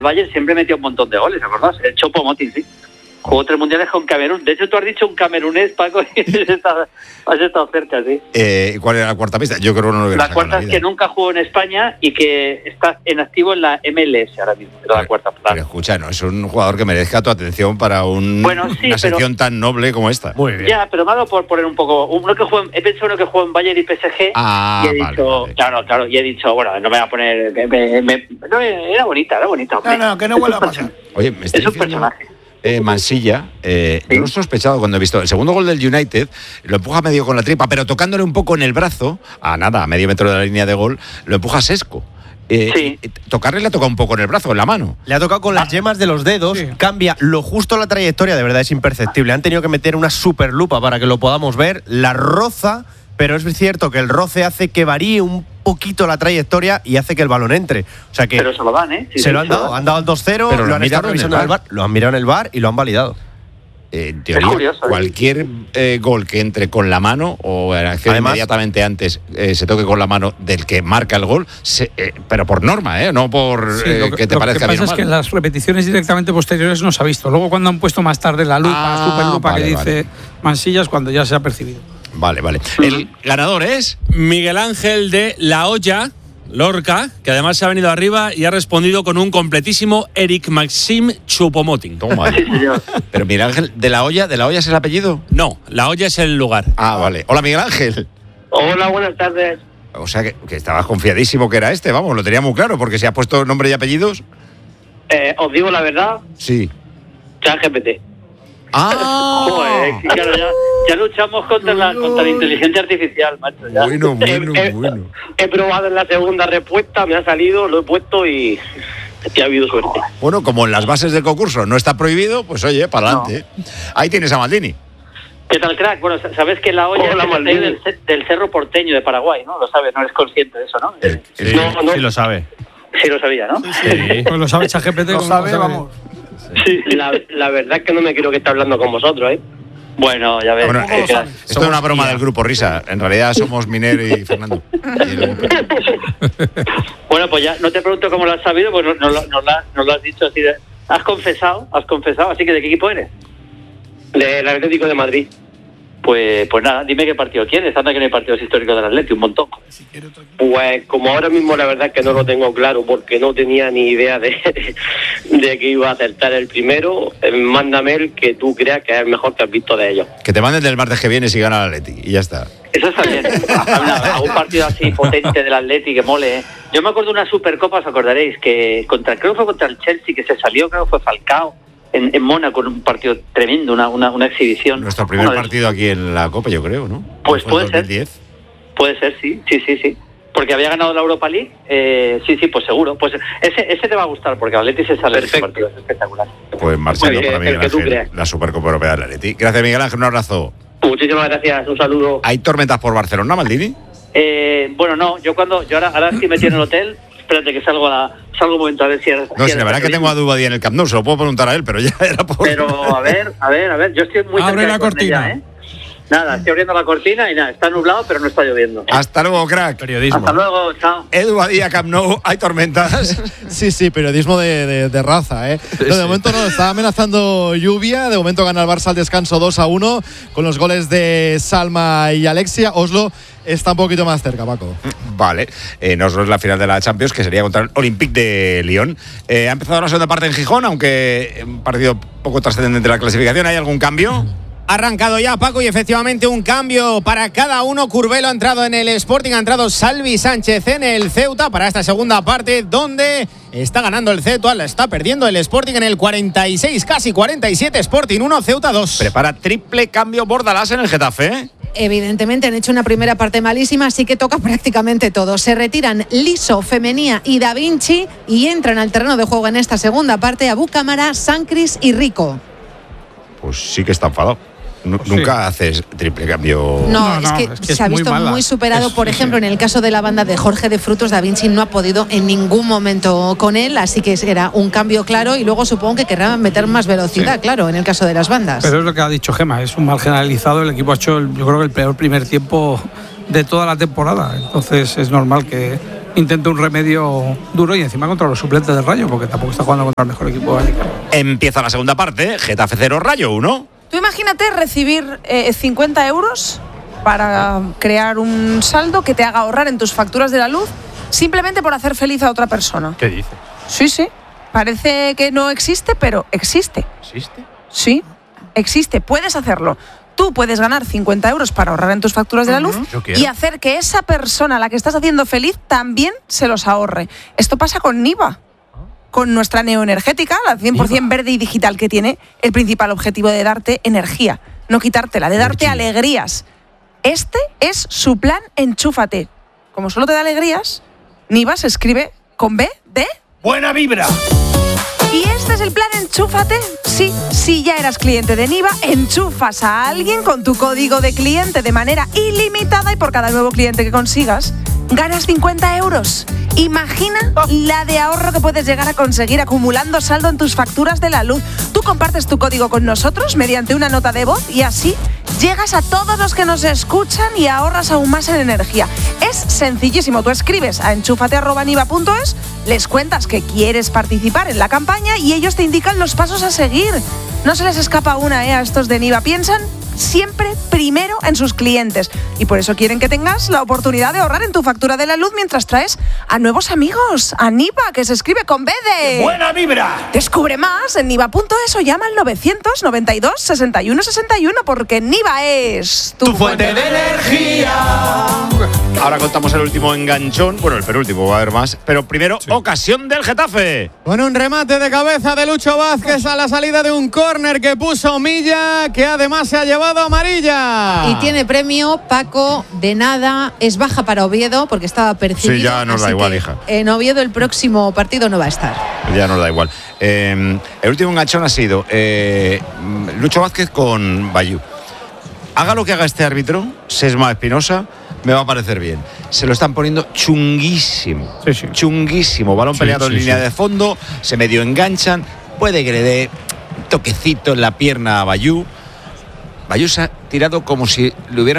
Bayern siempre metía un montón de goles, ¿acordás? El Choupo-Moting, sí. Jugó 3 mundiales con Camerún. De hecho, tú has dicho un camerunés, Paco, y has estado cerca, sí. ¿Cuál era la cuarta pista? Yo creo que no lo hubiera La cuarta es que nunca jugó en España y que está en activo en la MLS ahora mismo. Era la cuarta plaza. Pero escucha, no es un jugador que merezca tu atención para una sección tan noble como esta. Muy bien. Ya, pero me ha dado por poner un poco. He pensado uno que jugó en Bayern y PSG. Y he dicho, vale. Claro, y he dicho, bueno, no me voy a poner. No, era bonita. Hombre. No, que no vuelva a pasar. Oye, me está es un diciendo personaje. Mansilla, yo lo he sospechado cuando he visto el segundo gol del United, lo empuja medio con la tripa, pero tocándole un poco en el brazo, a medio metro de la línea de gol, lo empuja Sesco. Tocarle le ha tocado un poco en el brazo, en la mano. Le ha tocado con las yemas de los dedos, cambia lo justo la trayectoria, de verdad es imperceptible. Han tenido que meter una super lupa para que lo podamos ver, la roza, pero es cierto que el roce hace que varíe un poquito la trayectoria y hace que el balón entre. O sea que pero se lo dan, ¿eh? Sí, se lo han dado, han dado el 2-0, pero lo han estado revisando en el VAR, lo han mirado en el VAR y lo han validado. En teoría, curioso, cualquier gol que entre con la mano o en acción inmediatamente antes se toque con la mano del que marca el gol, pero por norma, no por que te parezca bien o mal. Lo que pasa es que en las repeticiones directamente posteriores no se ha visto. Luego cuando han puesto más tarde la lupa, superlupa que dice Mansillas, cuando ya se ha percibido. Vale. El ganador es Miguel Ángel de La Hoya, Lorca, que además se ha venido arriba y ha respondido con un completísimo Eric Maxim Choupo-Moting. Toma. Pero Miguel Ángel, ¿de la Hoya es el apellido? No, La Hoya es el lugar. Vale. Hola, Miguel Ángel. Hola, buenas tardes. O sea, que estabas confiadísimo que era vamos, lo tenía muy claro, porque se ha puesto nombre y apellidos. Os digo la verdad. Sí. ChatGPT. Joder, claro, ya luchamos contra la inteligencia artificial, macho. Ya. Bueno. He probado en la segunda respuesta, me ha salido, lo he puesto y ha habido suerte. Bueno, como en las bases del concurso no está prohibido, pues oye, para adelante. No. Ahí tienes a Maldini. ¿Qué tal, crack? Bueno, sabes que La Hoya es del Cerro Porteño de Paraguay, ¿no? Lo sabes, no eres consciente de eso, ¿no? Sí lo sabe. Sí lo sabía, ¿no? Sí. Pues lo sabe ChatGPT. Lo sabe, vamos. Sí. La verdad es que no me creo que esté hablando con vosotros, ¿eh? Bueno, ya ves. Bueno, esto es una broma del grupo Risa. En realidad somos Miner y Fernando. Bueno, pues ya no te pregunto cómo lo has sabido, pues nos lo has dicho así. Has confesado, así que ¿de qué equipo eres? Del Atlético de Madrid. Pues nada, dime qué partido quieres. Anda que no hay partidos históricos del Atlético, un montón. Pues como ahora mismo la verdad es que no lo tengo claro porque no tenía ni idea de que iba a acertar el primero, mándame el que tú creas que es el mejor que has visto de ellos. Que te manden del martes que viene si gana el Atlético y ya está. Eso está bien. A un partido así potente del Atlético que mole. Yo me acuerdo de una Supercopa, os acordaréis, que creo que fue contra el Chelsea, que se salió, creo que fue Falcao. En Mónaco, un partido tremendo, una exhibición. Nuestro primer partido aquí en la Copa, yo creo, ¿no? Pues puede ser. Puede ser, sí. Porque había ganado la Europa League. Sí, pues seguro. Pues ese te va a gustar, porque el Atleti se sale de ese partido, es espectacular. Pues Marcelo, para Miguel Ángel, la Supercopa Europea del Atleti. Gracias, Miguel Ángel, un abrazo. Muchísimas gracias, un saludo. ¿Hay tormentas por Barcelona, Maldini? Bueno, no, yo ahora sí metí en el hotel. Espérate que salgo un momento a ver si... No, si la verdad que tengo a Dubadía en el Camp Nou, se lo puedo preguntar a él, pero ya era por... Pero a ver, yo estoy muy cerca. Abre la cortina. Ella, Nada, estoy abriendo la cortina y nada, está nublado, pero no está lloviendo. Hasta luego, crack. Periodismo. Hasta luego, chao. Edu Badía, Camp Nou, ¿hay tormentas? Sí, periodismo de raza, ¿eh? Sí, de momento no, está amenazando lluvia. De momento gana el Barça al descanso 2-1 con los goles de Salma y Alexia. Oslo está un poquito más cerca, Paco. Vale, Oslo es la final de la Champions, que sería contra el Olympique de Lyon. Ha empezado la segunda parte en Gijón, aunque un partido poco trascendente de la clasificación. ¿Hay algún cambio? Ha arrancado ya, Paco, y efectivamente un cambio para cada uno. Curbelo ha entrado en el Sporting, ha entrado Salvi Sánchez en el Ceuta para esta segunda parte, donde está ganando el Ceuta, la está perdiendo el Sporting en el 46, casi 47, Sporting 1, Ceuta 2. Prepara triple cambio Bordalás en el Getafe, ¿eh? Evidentemente han hecho una primera parte malísima, así que toca prácticamente todo. Se retiran Liso, Femenía y Da Vinci y entran al terreno de juego en esta segunda parte Abu Cámara, Sancris y Rico. Pues sí que está enfadado. Nunca haces triple cambio. No, es que se ha visto muy superado. Por ejemplo, en el caso de la banda de Jorge de Frutos, Da Vinci no ha podido en ningún momento con él, así que era un cambio claro y luego supongo que querrán meter más velocidad, claro, en el caso de las bandas. Pero es lo que ha dicho Gemma, es un mal generalizado. El equipo ha hecho, yo creo que el peor primer tiempo de toda la temporada. Entonces es normal que intente un remedio duro y encima contra los suplentes del Rayo, porque tampoco está jugando contra el mejor equipo vallecano. Empieza la segunda parte, Getafe 0, Rayo 1. Tú imagínate recibir 50 euros para crear un saldo que te haga ahorrar en tus facturas de la luz simplemente por hacer feliz a otra persona. ¿Qué dices? Sí. Parece que no existe, pero existe. ¿Existe? Sí, existe. Puedes hacerlo. Tú puedes ganar 50 euros para ahorrar en tus facturas de la luz y hacer que esa persona a la que estás haciendo feliz también se los ahorre. Esto pasa con Niva, con nuestra neoenergética, la 100% verde y digital, que tiene el principal objetivo de darte energía, no quitártela, de darte alegrías. Este es su plan Enchúfate. Como solo te da alegrías, Niva se escribe con B de Buena Vibra. ¿Y este es el plan Enchúfate? Sí, si ya eras cliente de Niva, enchufas a alguien con tu código de cliente de manera ilimitada y por cada nuevo cliente que consigas, ganas 50 euros. Imagina la de ahorro que puedes llegar a conseguir acumulando saldo en tus facturas de la luz. Tú compartes tu código con nosotros mediante una nota de voz y así llegas a todos los que nos escuchan y ahorras aún más en energía. Es sencillísimo. Tú escribes a enchufate@niva.es, les cuentas que quieres participar en la campaña y ellos te indican los pasos a seguir. No se les escapa una, a estos de Niva. Piensan siempre primero en sus clientes y por eso quieren que tengas la oportunidad de ahorrar en tu factura de la luz mientras traes a nuevos amigos. A Niva, que se escribe con B de Buena Vibra. Descubre más en niva.es o llama al 992 61 61 porque Niva es tu fuente de energía. Ahora contamos el último enganchón, bueno, el penúltimo, va a haber más, pero primero, ocasión del Getafe. Con un remate de cabeza de Lucho Vázquez a la salida de un córner que puso Milla, que además se ha llevado amarilla. Y tiene premio, Paco, de nada. Es baja para Oviedo porque estaba percibido. Sí, ya nos da igual, hija. En Oviedo el próximo partido no va a estar. Ya nos da igual. El último enganchón ha sido Lucho Vázquez con Bayú. Haga lo que haga este árbitro, Sesma Espinosa, me va a parecer bien. Se lo están poniendo chunguísimo. Sí. Chunguísimo. Balón peleado en línea de fondo, se medio enganchan. Puede que le dé un toquecito en la pierna a Bayú. Bayú se ha tirado como si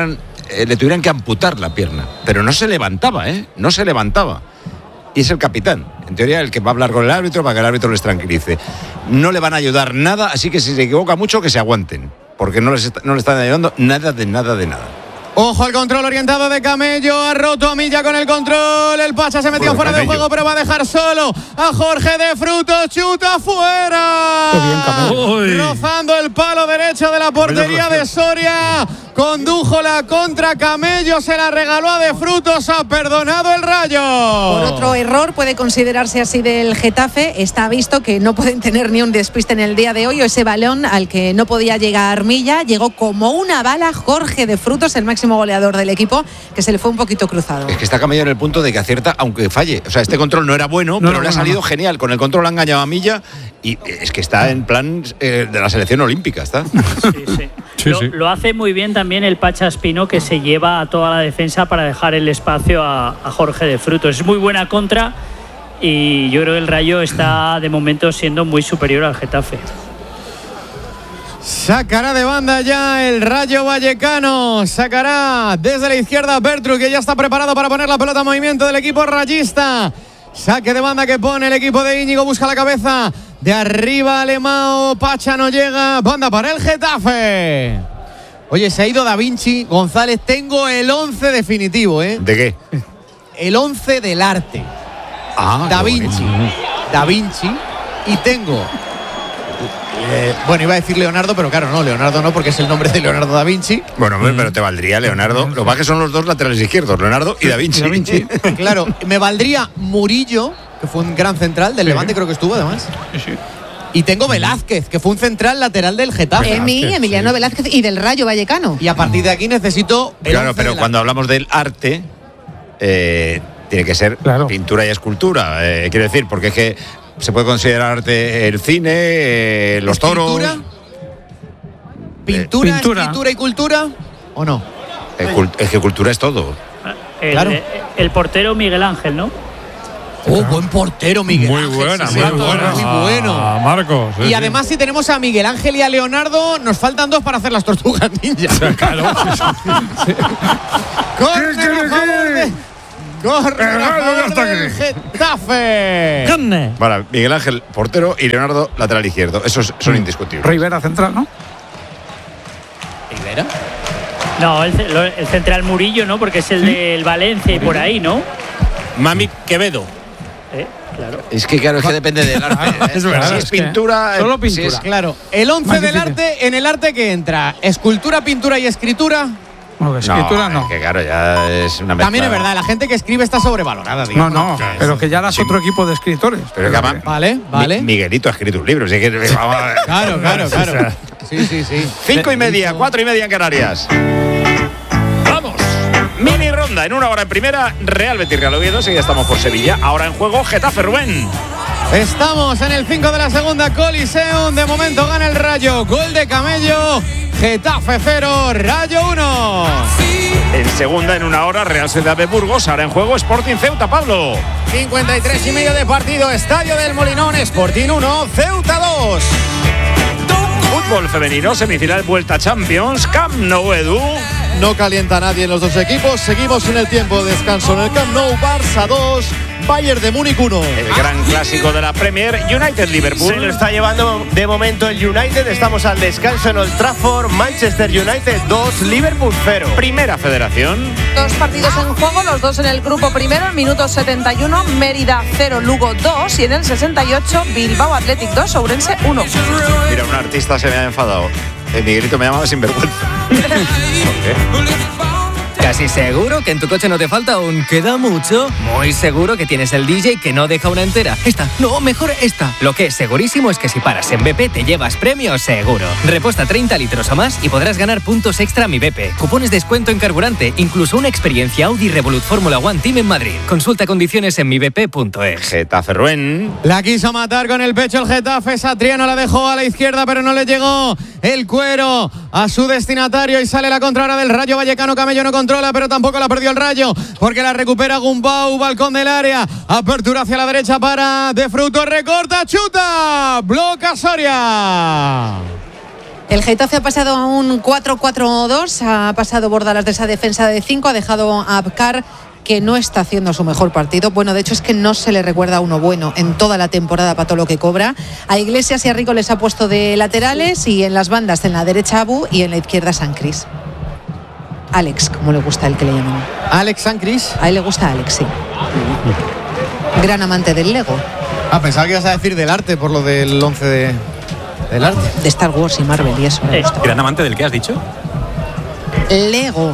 le tuvieran que amputar la pierna. Pero no se levantaba, No se levantaba. Y es el capitán, en teoría el que va a hablar con el árbitro para que el árbitro les tranquilice. No le van a ayudar nada, así que si se equivoca mucho, que se aguanten. Porque no le están ayudando nada de nada. Ojo al control orientado de Camello, ha roto a Milla con el control, el Pacha se metió fuera del juego, pero va a dejar solo a Jorge de Frutos, chuta fuera. Qué bien, Camello. Rozando el palo derecho de la portería de Soria, condujo la contra Camello, se la regaló a de Frutos, ha perdonado el Rayo. Por otro error puede considerarse así del Getafe, está visto que no pueden tener ni un despiste en el día de hoy, o ese balón al que no podía llegar Milla, llegó como una bala Jorge de Frutos, el máximo goleador del equipo, que se le fue un poquito cruzado. Es que está Camello en el punto de que acierta aunque falle. O sea, este control no era bueno, pero le ha salido genial. Con el control ha engañado a Milla y es que está en plan de la selección olímpica, está. Sí. Lo hace muy bien también el Pacha Espino, que se lleva a toda la defensa para dejar el espacio a Jorge de Frutos. Es muy buena contra y yo creo que el Rayo está de momento siendo muy superior al Getafe. Sacará de banda ya el Rayo Vallecano. Sacará desde la izquierda Bertru, que ya está preparado para poner la pelota en movimiento del equipo rayista. Saque de banda que pone el equipo de Íñigo. Busca la cabeza de arriba Alemao. Pacha no llega. Banda para el Getafe. Oye, se ha ido Da Vinci. González, tengo el 11 definitivo, ¿eh? ¿De qué? El 11 del arte. Da Vinci. Da Vinci. Y tengo... bueno, iba a decir Leonardo, pero claro, no, Leonardo no, porque es el nombre de Leonardo da Vinci. Bueno, pero te valdría Leonardo. Lo que pasa es que son los dos laterales izquierdos, Leonardo y da Vinci. Claro, me valdría Murillo, que fue un gran central del Levante, creo que estuvo además. Sí. Y tengo Velázquez, que fue un central lateral del Getafe. Emiliano Velázquez y del Rayo Vallecano. Y a partir de aquí necesito... Claro, pero cuando hablamos del arte, tiene que ser pintura y escultura. Quiero decir, porque es que se puede considerar arte el cine, los toros. ¿Pintura, escritura y cultura? ¿O no? Es que cultura es todo. El portero Miguel Ángel, ¿no? Buen portero Miguel Ángel. Muy bueno. Marcos. Y además, si tenemos a Miguel Ángel y a Leonardo, nos faltan dos para hacer las tortugas ninja. Claro. Corre Getafe. Vale, Miguel Ángel, portero, y Leonardo, lateral izquierdo. Esos son indiscutibles. Rivera, central, ¿no? ¿Rivera? No, el central Murillo, ¿no? Porque es el del Valencia y por ahí, ¿no? Mami Quevedo. Claro. Es que claro, es que depende del arte. Es verdad, si es pintura, solo pintura. si es, Claro, el 11 del arte, en el arte que entra, escultura, pintura y escritura. No, escritura no. Es que claro, ya es una mezcla. También es verdad, la gente que escribe está sobrevalorada, digamos. No, pero que ya das otro equipo de escritores. Pero que además, Vale. Miguelito ha escrito un libro. Así que, Claro. Sí. 5:30, 4:30 en Canarias. Vamos. Mini ronda en 1 hora en primera. Real Betis Real Oviedo. Seguida estamos por Sevilla. Ahora en juego Getafe Rubén. Estamos en el 5 de la segunda, Coliseum. De momento gana el Rayo. Gol de Camello. Getafe 0, Rayo 1. En segunda, en 1 hora, Real Sociedad de Burgos. Ahora en juego Sporting Ceuta, Pablo. 53:30 de partido. Estadio del Molinón. Sporting 1, Ceuta 2. Fútbol femenino, semifinal Vuelta Champions. Camp Nou, Edu. No calienta nadie en los dos equipos. Seguimos en el tiempo de descanso en el Camp Nou. Barça 2, Bayern de Múnich 1. El gran clásico de la Premier, United-Liverpool. Se lo está llevando de momento el United. Estamos al descanso en Old Trafford. Manchester United 2, Liverpool 0. Primera Federación. 2 partidos en juego, los dos en el grupo primero. En minuto 71, Mérida 0, Lugo 2. Y en el 68, Bilbao Athletic 2, Ourense 1. Mira, un artista se me ha enfadado. El Miguelito me llamaba sinvergüenza. ¿Por qué? Casi seguro que en tu coche no te falta un queda mucho. Muy seguro que tienes el DJ que no deja una entera. Esta, no, mejor esta. Lo que es segurísimo es que si paras en BP te llevas premio seguro. Repuesta 30 litros o más y podrás ganar puntos extra a mi BP. Cupones de descuento en carburante, incluso una experiencia Audi Revolut Fórmula One Team en Madrid. Consulta condiciones en mibp.es. Getafe Rubén. La quiso matar con el pecho el Getafe. Satriano la dejó a la izquierda, pero no le llegó el cuero a su destinatario y sale la contra ahora del Rayo Vallecano. Camello no controla, pero tampoco la perdió el Rayo porque la recupera Gumbau, balcón del área, apertura hacia la derecha para De Fruto, recorta, chuta, bloca Soria. El Getafe ha pasado a un 4-4-2, ha pasado Bordalas de esa defensa de 5, ha dejado a Abkar, que no está haciendo su mejor partido. Bueno, de hecho es que no se le recuerda a uno bueno en toda la temporada para todo lo que cobra. A Iglesias y a Rico les ha puesto de laterales y en las bandas, en la derecha Abu y en la izquierda San Cris. Alex, como le gusta el que le llaman. Alex San Cris. A él le gusta Alex, sí. Gran amante del Lego. Ah, pensaba que ibas a decir del arte por lo del 11 del arte. De Star Wars y Marvel y eso. ¿Gran amante del qué has dicho? Lego.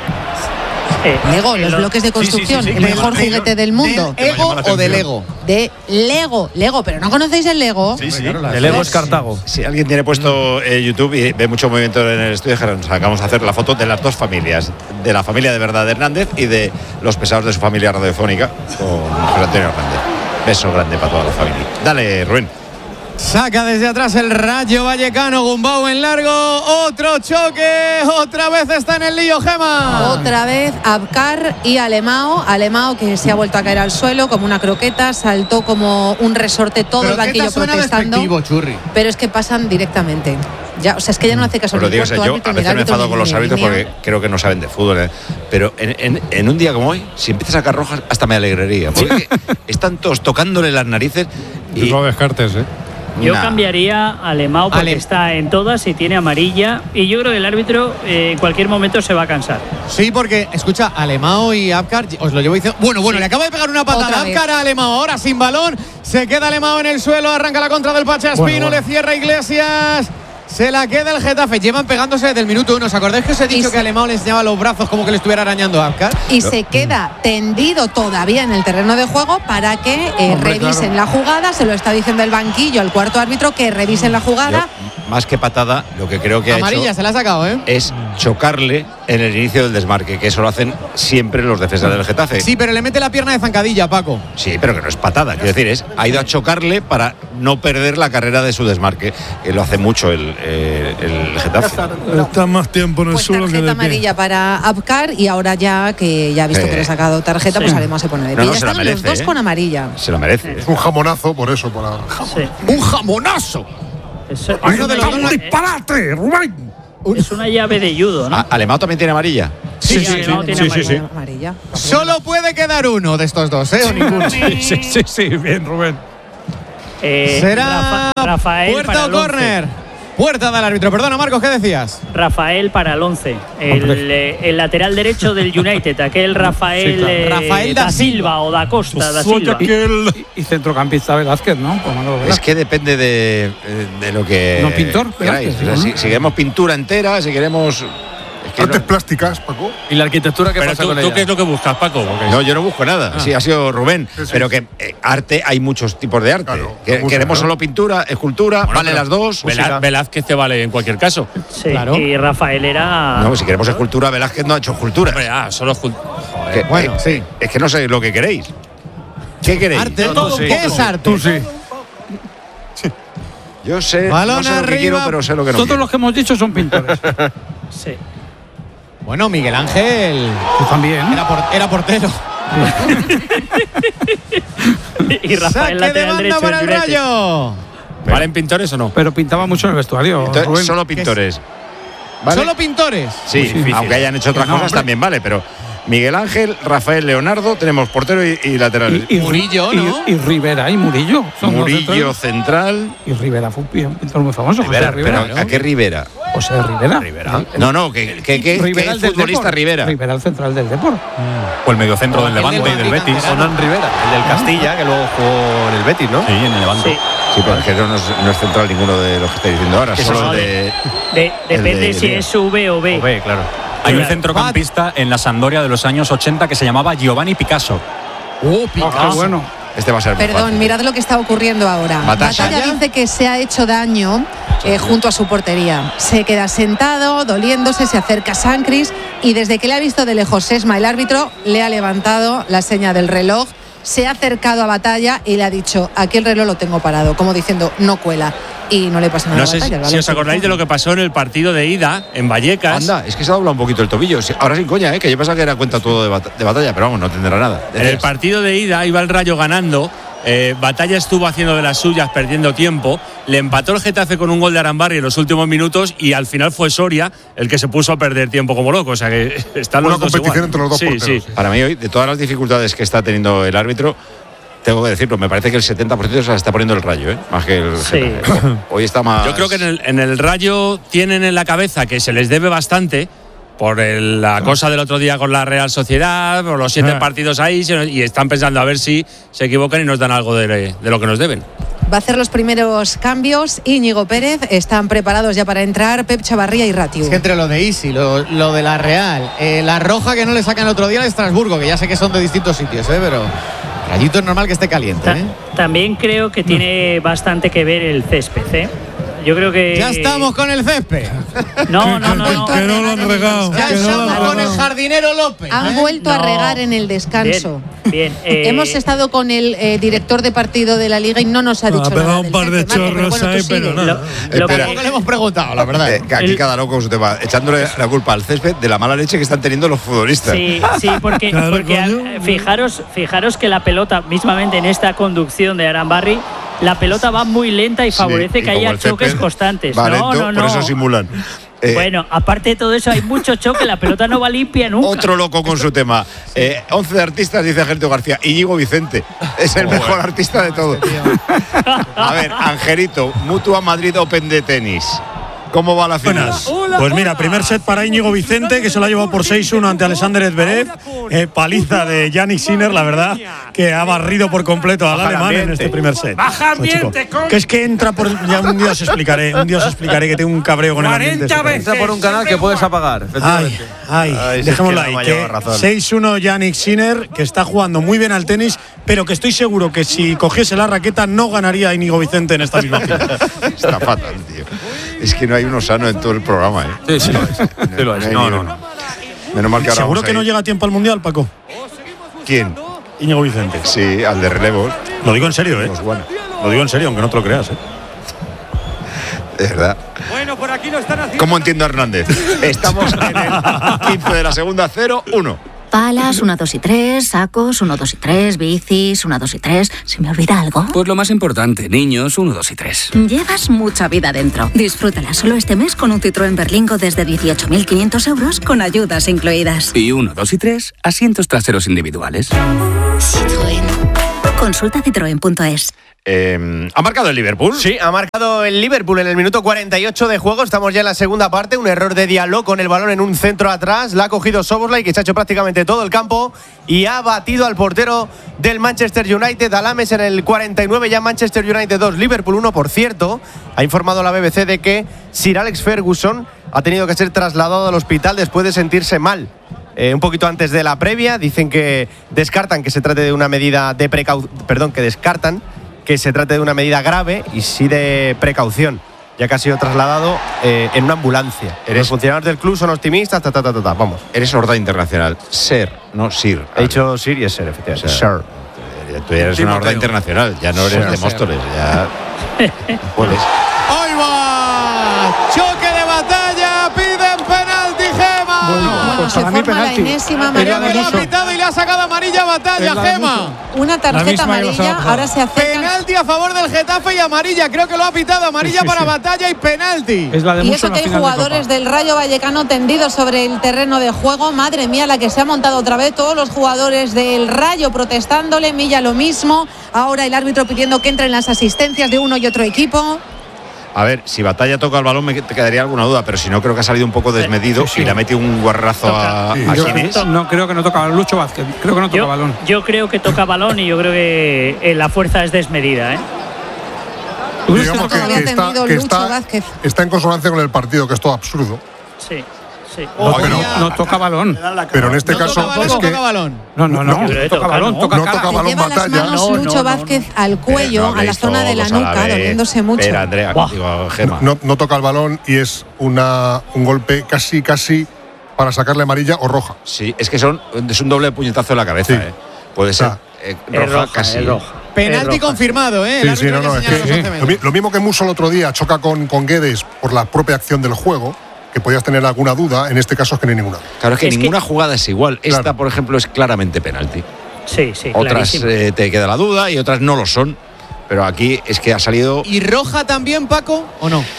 Lego, los bloques de construcción, el mejor juguete del mundo. ¿De Ego o de Lego? De Lego, pero ¿no conocéis el Lego? Sí. El Lego es Cartago. Si alguien tiene puesto YouTube y ve mucho movimiento en el estudio, nos acabamos de hacer la foto de las dos familias, de la familia de Verdad de Hernández y de los pesados de su familia radiofónica con José Antonio Hernández. Beso grande para toda la familia. Dale, Rubén. Saca desde atrás el Rayo Vallecano, Gumbau en largo, otro choque, otra vez está en el lío Gema. Otra vez Abkar y Alemao que se ha vuelto a caer al suelo como una croqueta, saltó como un resorte todo el banquillo protestando. Pero es que pasan directamente. Ya, o sea, es que ya no hace caso. Pues lo digo, yo a veces me enfado con los árbitros porque creo que no saben de fútbol, pero en un día como hoy, si empiezas a sacar rojas, hasta me alegraría, porque están todos tocándole las narices y no descartes, Yo cambiaría a Alemao porque está en todas y tiene amarilla. Y yo creo que el árbitro en cualquier momento se va a cansar. Sí, porque, escucha, Alemao y Abkar, os lo llevo diciendo. Bueno, le acaba de pegar una patada a Abkar a Alemao. Ahora sin balón, se queda Alemao en el suelo, arranca la contra del Pachaspino, le cierra Iglesias. Se la queda el Getafe. Llevan pegándose desde el minuto 1. ¿Os acordáis que os he dicho que Alemao le enseñaba los brazos como que le estuviera arañando a Abkar? Y se queda tendido todavía en el terreno de juego para que revisen la jugada. Se lo está diciendo el banquillo al cuarto árbitro que revisen la jugada. Más que patada, lo que creo que amarilla ha hecho se la ha sacado, es chocarle en el inicio del desmarque, que eso lo hacen siempre los defensas del Getafe. Sí, pero le mete la pierna de zancadilla, Paco. Sí, pero que no es patada. Quiero decir, ha ido a chocarle para no perder la carrera de su desmarque, que lo hace mucho el Getafe. Está más tiempo en el suelo que de pie. Amarilla para Abkar y ahora ya que ya ha visto que le ha sacado tarjeta, pues Alemao se pone de pie. Ya están los dos con amarilla. Se lo merece. Es un jamonazo, por eso. ¡Un jamonazo! ¡Un disparate, Rubén! Es una llave de judo, ¿no? ¿Alemao también tiene amarilla? Sí. No tiene amarilla. Solo puede quedar uno de estos dos, ¿eh? O ninguno. Sí, bien, Rubén. Será Rafael puerta para o el córner. Puerta del árbitro. Perdona, Marcos, ¿qué decías? Rafael para el 11. El lateral derecho del United, aquel Rafael, Rafael da Silva o da Costa da Silva. Y centrocampista Velázquez, ¿no? Es que depende de lo que No, pintor, queráis. Velázquez, O sea, ¿no? si queremos pintura entera, si queremos… Artes plásticas, Paco. ¿Y la arquitectura qué Pero pasa tú, con ¿tú ella? qué es lo que buscas, Paco? Porque No, yo no busco nada. Sí, ha sido Rubén. Pero que arte, hay muchos tipos de arte. Claro, Queremos solo pintura, escultura, vale las dos. Velázquez te vale en cualquier caso. Sí, Claro. y Rafael era. No, si queremos escultura, Velázquez no ha hecho escultura. Hombre, solo Bueno, sí. Es que no sé lo que queréis. ¿Qué queréis? Arte. Tú sí. ¿Qué es arte? Tú sí. Yo sé, Balón no sé lo que arriba. quiero, pero sé lo que no Todos quiero. los que hemos dicho son pintores. Sí. Bueno, Miguel Ángel Tú también. era portero. Y Rafael Saque de lateral banda derecho para del el United. Rayo. ¿Valen pintores o no? Pero pintaba mucho en el vestuario. Entonces, Rubén. solo pintores. ¿Vale? Solo pintores. Sí, aunque hayan hecho otras No, cosas hombre. también vale, pero Miguel Ángel, Rafael Leonardo, tenemos portero y lateral. Y Murillo, ¿no? Y Rivera y Murillo. Son los Murillo centrales. central. Y Rivera fue un pintor muy famoso. Rivera, José Rivera. pero ¿a qué Rivera? José Rivera. No, que Rivera, el del futbolista Depor. Rivera. Rivera, el central del Depor. O el mediocentro del Levante y del Betis. Onan Rivera, el del Castilla, que luego jugó en el Betis, ¿no? Sí, en el Levante. Sí. Sí, pero es que no es central ninguno de los que estáis diciendo ahora, solo el de… Depende el si es V o B. B, claro. Hay un centrocampista en la Sampdoria de los años 80 que se llamaba Giovanni Picasso. Qué bueno. Este va a ser muy Perdón, fácil. mirad lo que está ocurriendo ahora. Batalla. Dice que se ha hecho daño junto a su portería. Se queda sentado, doliéndose, se acerca a Sancris y desde que le ha visto de lejos Sesma, el árbitro, le ha levantado la seña del reloj, se ha acercado a Batalla y le ha dicho, aquí el reloj lo tengo parado, como diciendo, no cuela. Y no le pasa nada No a sé Batalla. si os acordáis de lo que pasó en el partido de ida en Vallecas. Anda, es que se ha doblado un poquito el tobillo. Ahora sin coña, que yo pensaba que era cuenta todo de Batalla, pero vamos, no tendrá nada. En el partido de ida iba el Rayo ganando. Batalla estuvo haciendo de las suyas, perdiendo tiempo. Le empató el Getafe con un gol de Arambarri en los últimos minutos y al final fue Soria el que se puso a perder tiempo como loco. O sea que están los Una dos competición igual. entre los dos porteros. Sí. Para mí hoy, de todas las dificultades que está teniendo el árbitro, tengo que decirlo, me parece que el 70% se la está poniendo el Rayo, más que el Getafe. Hoy está más… Yo creo que en el Rayo tienen en la cabeza que se les debe bastante por la cosa del otro día con la Real Sociedad, por los 7 partidos ahí, y están pensando a ver si se equivocan y nos dan algo de lo que nos deben. Va a hacer los primeros cambios Íñigo Pérez, están preparados ya para entrar Pep Chavarría y Ratiu. Es que entre lo de Isi, lo de la Real, la roja que no le sacan el otro día al Estrasburgo, que ya sé que son de distintos sitios, pero Rayito es normal que esté caliente. También creo que tiene bastante que ver el césped, Yo creo que… Ya estamos con el césped. No. Que no lo han regado. Ya estamos con el jardinero López. Han vuelto a regar en el descanso. Bien. Hemos estado con el director de partido de la Liga y no nos ha dicho Ha pegado nada un del par de césped, Marco, chorros bueno, tú ahí, sigue. pero nada. Tampoco le hemos preguntado, la verdad. que aquí cada loco con su tema, echándole la culpa al césped de la mala leche que están teniendo los futbolistas. Sí, porque fijaros que la pelota, mismamente en esta conducción de Arambarri, la pelota va muy lenta y favorece y que como haya el césped choques constantes. va No. lento, por eso simulan. Bueno, aparte de todo eso, hay mucho choque, la pelota no va limpia nunca. Otro loco con su tema. 11 de artistas, dice Angelito García. Íñigo Vicente es el mejor artista de todos. A ver, Angelito, Mutua Madrid Open de tenis. ¿Cómo va la final? Pues mira, primer set para Íñigo Vicente, que se lo ha llevado por 6-1 ante Alexander Zverev. Paliza de Yannick Sinner, la verdad, que ha barrido por completo al alemán en este primer set. ¡Baja ambiente, Que es que entra por… Ya un día os explicaré que tengo un cabreo con el ambiente. 40 veces. Entra por un canal que puedes apagar. Ay, dejémoslo ahí. 6-1 Yannick Sinner, que está jugando muy bien al tenis, pero que estoy seguro que si cogiese la raqueta no ganaría a Íñigo Vicente en esta misma final. Está fatal, tío. Es que no hay uno sano en todo el programa, Sí, lo es. Sí lo es. No. Menos mal que ahora ¿Seguro vamos que a no ir. llega a tiempo al Mundial, Paco? ¿Quién? Íñigo Vicente. Sí, al de relevos. Lo digo en serio, Pues bueno, Lo digo en serio, aunque no te lo creas, es verdad. Bueno, por aquí lo están haciendo. ¿Cómo entiendo a Hernández? Estamos en el 15 de la segunda, 0-1. Palas, 1, 2 y 3, sacos, 1, 2 y 3, bicis, 1, 2 y 3. ¿Se me olvida algo? Pues lo más importante, niños, 1, 2 y 3. Llevas mucha vida dentro. Disfrútala solo este mes con un Citroën Berlingo desde 18.500 euros con ayudas incluidas. Y 1, 2 y 3, asientos traseros individuales. Citroën. Consulta citroen.es. ¿Ha marcado el Liverpool? Sí, ha marcado el Liverpool en el minuto 48 de juego. Estamos ya en la segunda parte. Un error de Diallo con el balón en un centro atrás. La ha cogido Szoboszlai, que se ha hecho prácticamente todo el campo y ha batido al portero del Manchester United, Alames, en el 49. Ya Manchester United 2, Liverpool 1. Por cierto, ha informado la BBC de que Sir Alex Ferguson ha tenido que ser trasladado al hospital después de sentirse mal. Un poquito antes de la previa, dicen que descartan que se trate de una medida de que se trate de una medida grave y sí de precaución, ya que ha sido trasladado en una ambulancia. Los funcionarios del club son optimistas, vamos. Eres horda internacional. Ser, no Sir. He dicho Sir y es Ser, efectivamente. Sir. Tú eres una horda internacional, ya no eres de Móstoles, ya puedes. ¡Ahí va! ¡Choque de batalla! ¡Piden penalti, Gema! Bueno, se forma la enésima amarilla. Creo que lo ha pitado y le ha sacado amarilla a Batalla, Gema. Una tarjeta amarilla, ahora se acerca. Penalti a favor del Getafe y amarilla. Creo que lo ha pitado. Amarilla para Batalla y penalti. Y eso que hay jugadores del Rayo Vallecano tendidos sobre el terreno de juego. Madre mía, la que se ha montado otra vez. Todos los jugadores del Rayo protestándole. Milla lo mismo. Ahora el árbitro pidiendo que entren las asistencias de uno y otro equipo. A ver, si Batalla toca el balón me quedaría alguna duda, pero si no, creo que ha salido un poco desmedido y le ha metido un guarrazo a Ginés. No, creo que no toca Lucho Vázquez. Creo que no toca balón. Yo creo que toca balón y yo creo que la fuerza es desmedida, ¿eh? Digamos que está en consonancia con el partido, que es todo absurdo. Sí. No toca balón. Pero en este caso toca balón. No toca balón, toca cara. Toca balón. Lleva las manos Lucho Vázquez al cuello, a la zona de la nuca, doliéndose mucho. Espera, Andrea, digo, Gema. No toca el balón y es un golpe casi para sacarle amarilla o roja. Sí, es que es un doble puñetazo en la cabeza. Sí. Puede ser roja, casi. Penalti confirmado, ¿eh? Sí, lo mismo que Musso el otro día choca con Guedes por la propia acción del juego, que podías tener alguna duda, en este caso es que no hay ninguna. Claro, es que ninguna jugada es igual. Claro. Esta, por ejemplo, es claramente penalti. Sí, otras te queda la duda y otras no lo son. Pero aquí es que ha salido. ¿Y roja también, Paco, o no?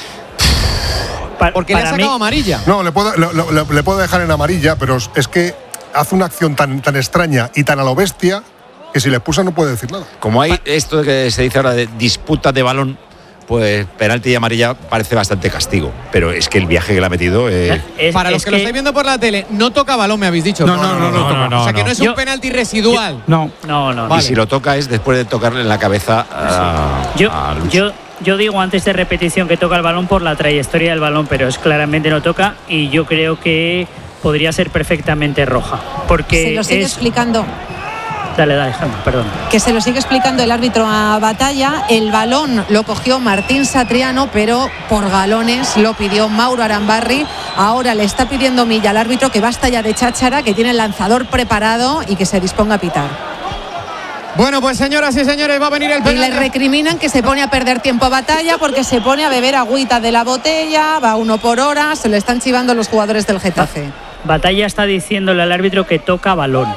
Porque le ha sacado amarilla. No, le puedo dejar en amarilla, pero es que hace una acción tan extraña y tan a lo bestia que si le expulsa no puede decir nada. Como hay esto que se dice ahora de disputa de balón, pues penalti y amarilla parece bastante castigo. Pero es que el viaje que le ha metido. Para los que lo estáis viendo por la tele, no toca balón, me habéis dicho. No. O sea que no es un penalti residual. No. Vale. Y si lo toca es después de tocarle en la cabeza a Lucho. Yo digo antes de repetición que toca el balón por la trayectoria del balón, pero es claramente no toca y yo creo que podría ser perfectamente roja. Porque se lo sigue explicando. Dale, Gemma, perdón. Que se lo sigue explicando el árbitro a Batalla. El balón lo cogió Martín Satriano, pero por galones lo pidió Mauro Arambarri. Ahora le está pidiendo Milla al árbitro que basta ya de cháchara, que tiene el lanzador preparado y que se disponga a pitar. Bueno, pues señoras y señores, va a venir el penalti. Y le recriminan que se pone a perder tiempo a Batalla porque se pone a beber agüita de la botella, va 1 por hora, se lo están chivando los jugadores del Getafe. Batalla está diciéndole al árbitro que toca balón.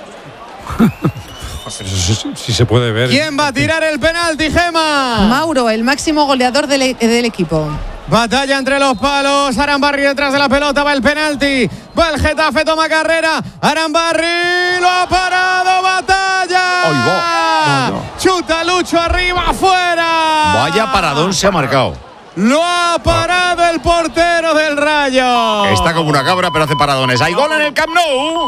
Si se puede ver. ¿Quién va a tirar el penalti, Gema? Mauro, el máximo goleador del equipo. Batalla entre los palos, Arambarri detrás de la pelota, va el penalti, va el Getafe, toma carrera, Arambarri lo ha parado, Batalla. Chuta Lucho arriba, afuera. Vaya paradón se ha marcado. Lo ha parado el portero del Rayo. Está como una cabra, pero hace paradones. Hay gol en el Camp Nou.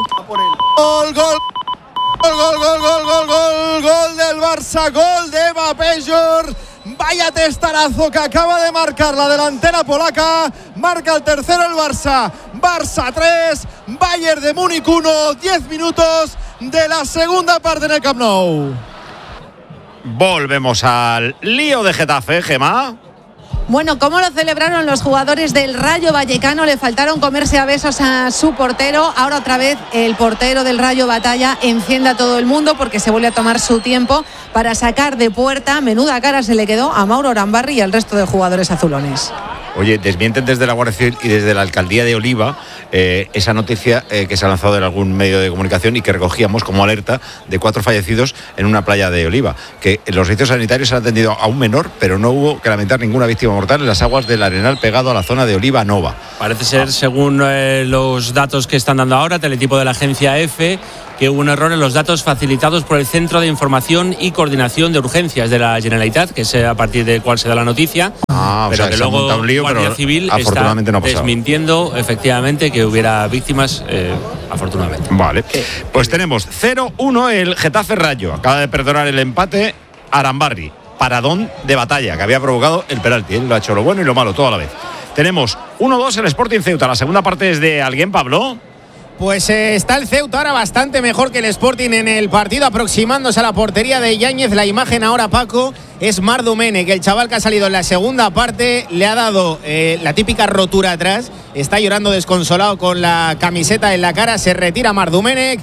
Gol del Barça, gol de Eva Pejor. Vaya testarazo que acaba de marcar la delantera polaca. Marca el tercero el Barça. Barça 3, Bayern de Múnich 1. 10 minutos de la segunda parte en el Camp Nou. Volvemos al lío de Getafe, Gemma. Bueno, ¿cómo lo celebraron los jugadores del Rayo Vallecano? Le faltaron comerse a besos a su portero. Ahora otra vez el portero del Rayo Batalla enciende a todo el mundo porque se vuelve a tomar su tiempo para sacar de puerta. Menuda cara se le quedó a Mauro Arambarri y al resto de jugadores azulones. Oye, desmienten desde la Guardia Civil y desde la Alcaldía de Oliva esa noticia que se ha lanzado en algún medio de comunicación y que recogíamos como alerta de 4 fallecidos en una playa de Oliva. Que los servicios sanitarios han atendido a un menor, pero no hubo que lamentar ninguna víctima mortal en las aguas del Arenal pegado a la zona de Oliva Nova. Parece ser, según los datos que están dando ahora, Teletipo de la agencia EFE, que hubo un error en los datos facilitados por el Centro de Información y Coordinación de Urgencias de la Generalitat, que es a partir del cual se da la noticia, pero que luego un lío, Guardia Civil está desmintiendo efectivamente que hubiera víctimas, afortunadamente. Vale, pues tenemos 0-1 el Getafe Rayo. Acaba de perdonar el empate Arambarri, paradón de Batalla, que había provocado el penalti. Él lo ha hecho lo bueno y lo malo toda la vez. Tenemos 1-2 el Sporting Ceuta. La segunda parte es de alguien, Pablo. Pues está el Ceuta ahora bastante mejor que el Sporting en el partido, aproximándose a la portería de Yáñez. La imagen ahora, Paco, es Marc Domènech, el chaval que ha salido en la segunda parte, le ha dado la típica rotura atrás, está llorando desconsolado con la camiseta en la cara, se retira Marc Domènech.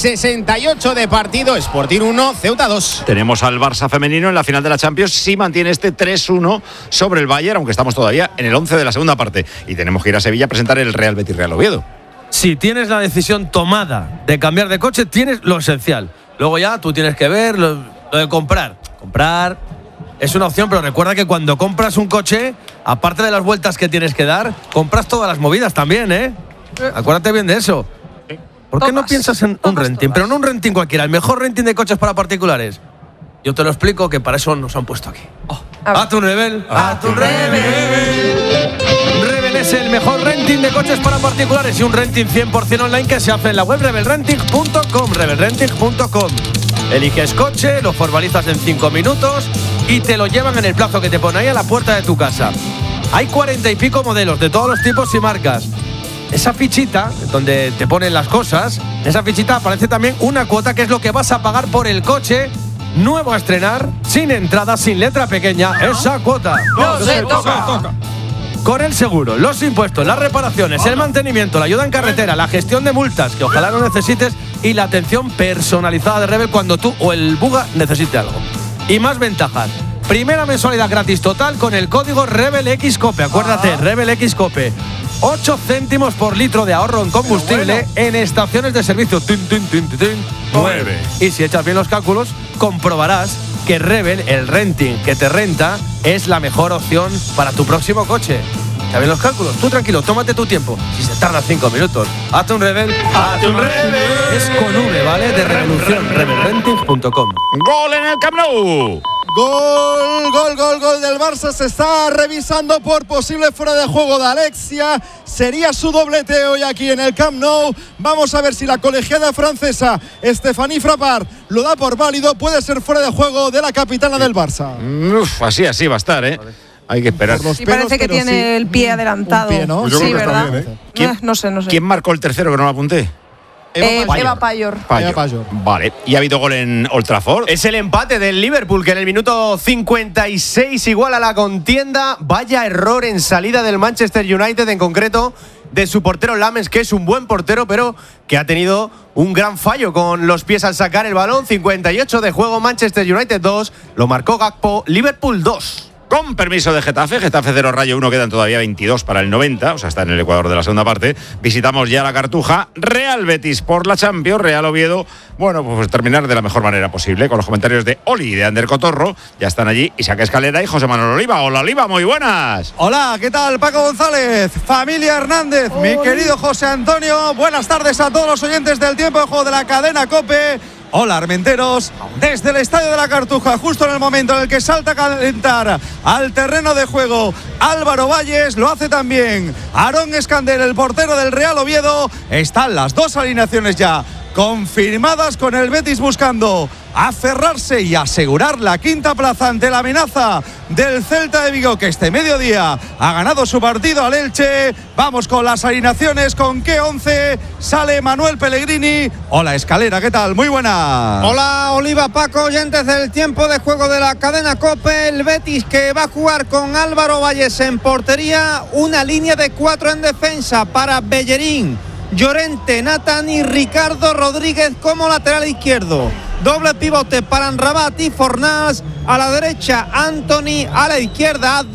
68 de partido, Sporting 1, Ceuta 2. Tenemos al Barça femenino en la final de la Champions, si mantiene este 3-1 sobre el Bayern, aunque estamos todavía en el 11 de la segunda parte, y tenemos que ir a Sevilla a presentar el Real Betis Real Oviedo. Si tienes la decisión tomada de cambiar de coche, tienes lo esencial. Luego ya tú tienes que ver lo de comprar. Comprar es una opción, pero recuerda que cuando compras un coche, aparte de las vueltas que tienes que dar, compras todas las movidas también, ¿eh? Acuérdate bien de eso. ¿Por qué no piensas en un renting? Pero no un renting cualquiera, el mejor renting de coches para particulares. Yo te lo explico, que para eso nos han puesto aquí. A tu Rebel, a tu Rebel. Rebel es el mejor renting de coches para particulares y un renting 100% online que se hace en la web rebelrenting.com. Rebelrenting.com. Eliges coche, lo formalizas en 5 minutos y te lo llevan en el plazo que te pone ahí a la puerta de tu casa. Hay 40 y pico modelos de todos los tipos y marcas. Esa fichita, donde te ponen las cosas, en esa fichita aparece también una cuota que es lo que vas a pagar por el coche nuevo a estrenar, sin entrada, sin letra pequeña. Esa cuota no se toca. Con el seguro, los impuestos, las reparaciones, el mantenimiento, la ayuda en carretera, la gestión de multas, que ojalá no necesites, y la atención personalizada de Rebel cuando tú o el Buga necesite algo. Y más ventajas. Primera mensualidad gratis total con el código RebelXCOPE. Acuérdate, RebelXCOPE. 8 céntimos por litro de ahorro en combustible en estaciones de servicio. 9. Y si echas bien los cálculos, comprobarás que Rebel, el renting que te renta, es la mejor opción para tu próximo coche. ¿Echa bien los cálculos? Tú tranquilo, tómate tu tiempo. Si se tarda 5 minutos, hazte un Rebel. ¡Hazte un Rebel! Es con V, ¿vale? De revolución. Rebelrenting.com. ¡Gol en el Camp Nou! Gol del Barça. Se está revisando por posible fuera de juego de Alexia. Sería su doblete hoy aquí en el Camp Nou. Vamos a ver si la colegiada francesa Stéphanie Frappart lo da por válido. Puede ser fuera de juego de la capitana del Barça. Así va a estar, ¿eh? Hay que esperar. Y parece que tiene el pie adelantado. Pie, ¿no? Pues yo sí, creo que ¿verdad? está bien, ¿Quién, no sé. ¿Quién marcó el tercero que no lo apunté? Eva Payor. Vale. ¿Y ha habido gol en Old Trafford? Es el empate del Liverpool, que en el minuto 56 iguala la contienda. Vaya error en salida del Manchester United, en concreto de su portero Lammens, que es un buen portero, pero que ha tenido un gran fallo con los pies al sacar el balón. 58 de juego, Manchester United 2, lo marcó Gakpo, Liverpool 2. Con permiso de Getafe 0 Rayo 1, quedan todavía 22 para el 90, o sea, está en el Ecuador de la segunda parte. Visitamos ya la Cartuja, Real Betis por la Champions, Real Oviedo. Bueno, pues terminar de la mejor manera posible con los comentarios de Oli y de Ander Cotorro. Ya están allí Isaac Escalera y José Manuel Oliva. Hola, Oliva, muy buenas. Hola, ¿qué tal? Paco González, familia Hernández, mi querido José Antonio. Buenas tardes a todos los oyentes del Tiempo de Juego de la cadena COPE. Hola, armenteros, desde el Estadio de la Cartuja, justo en el momento en el que salta a calentar al terreno de juego Álvaro Valles, lo hace también Aarón Escandel, el portero del Real Oviedo. Están las dos alineaciones ya confirmadas, con el Betis buscando aferrarse y asegurar la quinta plaza ante la amenaza del Celta de Vigo, que este mediodía ha ganado su partido al Elche. Vamos con las alineaciones. ¿Con qué 11 sale Manuel Pellegrini? Hola, Escalera, ¿qué tal? Muy buena. Hola, Oliva, Paco, oyentes del Tiempo de Juego de la cadena COPE. El Betis, que va a jugar con Álvaro Valles en portería, una línea de 4 en defensa para Bellerín, Llorente, Nathan y Ricardo Rodríguez como lateral izquierdo. Doble pivote para Amrabat y Fornals. A la derecha, Anthony. A la izquierda, Abde.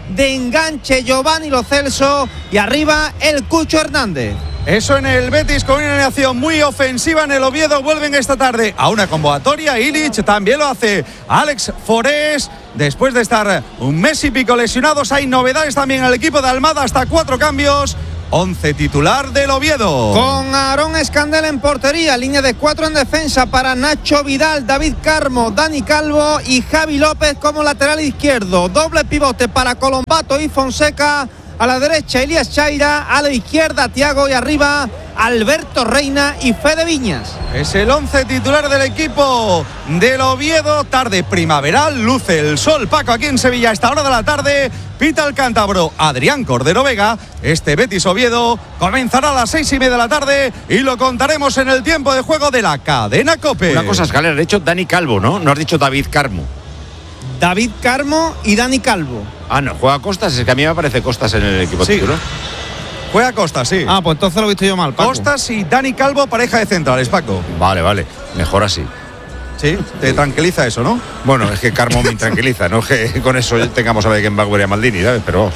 de enganche Giovanni Lo Celso y arriba el Cucho Hernández. Eso en el Betis, con una alineación muy ofensiva. En el Oviedo vuelven esta tarde a una convocatoria. Illich también lo hace. Alex Forés, después de estar un mes y pico lesionados, hay novedades también en el equipo de Almada, hasta 4 cambios. 11 titular del Oviedo. Con Aarón Escandel en portería, línea de 4 en defensa para Nacho Vidal, David Carmo, Dani Calvo y Javi López como lateral izquierdo. Doble pivote para Colombato y Fonseca. A la derecha Elías Chaira, a la izquierda Thiago y arriba Alberto Reina y Fede Viñas. Es el 11 titular del equipo del Oviedo. Tarde primaveral, luce el sol, Paco, aquí en Sevilla a esta hora de la tarde. Pita el cántabro Adrián Cordero Vega. Este Betis Oviedo comenzará a las 6:30 de la tarde y lo contaremos en el tiempo de juego de la cadena COPE. Una cosa, Escalera, has dicho Dani Calvo, ¿no? No has dicho David Carmo. David Carmo y Dani Calvo. Ah, no, juega Costas, es que a mí me parece Costas en el equipo titular. Juega Costas, sí. Ah, pues entonces lo he visto yo mal, Paco. Costas y Dani Calvo, pareja de centrales, Paco. Vale, mejor así. Sí, te tranquiliza eso, ¿no? Bueno, es que Carmo me tranquiliza, no que con eso tengamos a Beckenbauer y a Maldini, ¿sabes? Pero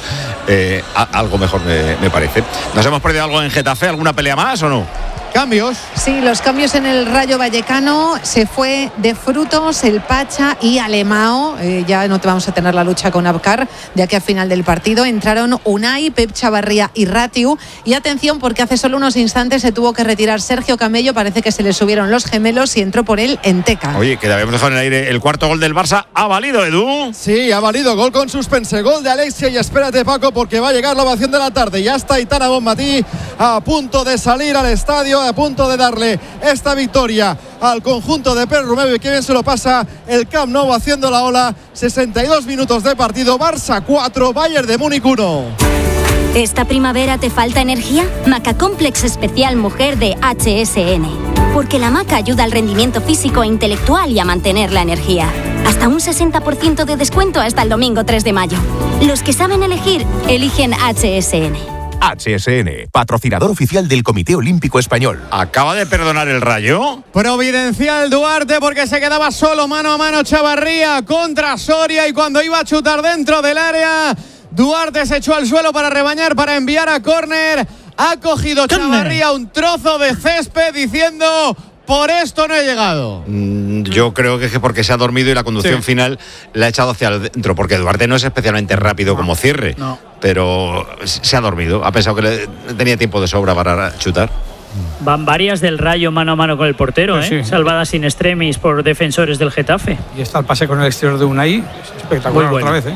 algo mejor me parece. ¿Nos hemos perdido algo en Getafe? ¿Alguna pelea más o no? Cambios. Sí, los cambios en el Rayo Vallecano. Se fue de Frutos, el Pacha y Alemao. Ya no te vamos a tener la lucha con Abkar de aquí a final del partido. Entraron Unai, Pep Chavarría y Ratiu. Y atención, porque hace solo unos instantes se tuvo que retirar Sergio Camello. Parece que se le subieron los gemelos y entró por él Enteca. Oye, que le habíamos dejado en el aire el cuarto gol del Barça. ¿Ha valido, Edu? Sí, ha valido. Gol con suspense. Gol de Alexia. Y espérate, Paco, porque va a llegar la ovación de la tarde. Ya está Aitana Bonmatí a punto de salir al estadio, a punto de darle esta victoria al conjunto de Pere Romeu, y que bien se lo pasa el Camp Nou haciendo la ola. 62 minutos de partido. Barça 4, Bayern de Múnich 1. ¿Esta primavera te falta energía? Maca Complex Especial Mujer de HSN. Porque la maca ayuda al rendimiento físico e intelectual y a mantener la energía. Hasta un 60% de descuento hasta el domingo 3 de mayo. Los que saben elegir, eligen HSN. HSN, patrocinador oficial del Comité Olímpico Español. ¿Acaba de perdonar el Rayo? Providencial Duarte, porque se quedaba solo mano a mano Chavarría contra Soria, y cuando iba a chutar dentro del área, Duarte se echó al suelo para rebañar, para enviar a córner. Ha cogido Chavarría un trozo de césped diciendo: por esto no he llegado. Yo creo que es porque se ha dormido y la conducción final la ha echado hacia adentro, porque Duarte no es especialmente rápido como cierre, pero se ha dormido, ha pensado que tenía tiempo de sobra para chutar. Van varias del Rayo mano a mano con el portero, pues sí. Salvadas in extremis por defensores del Getafe. Y está el pase con el exterior de Unai, es espectacular. Muy bueno. Otra vez,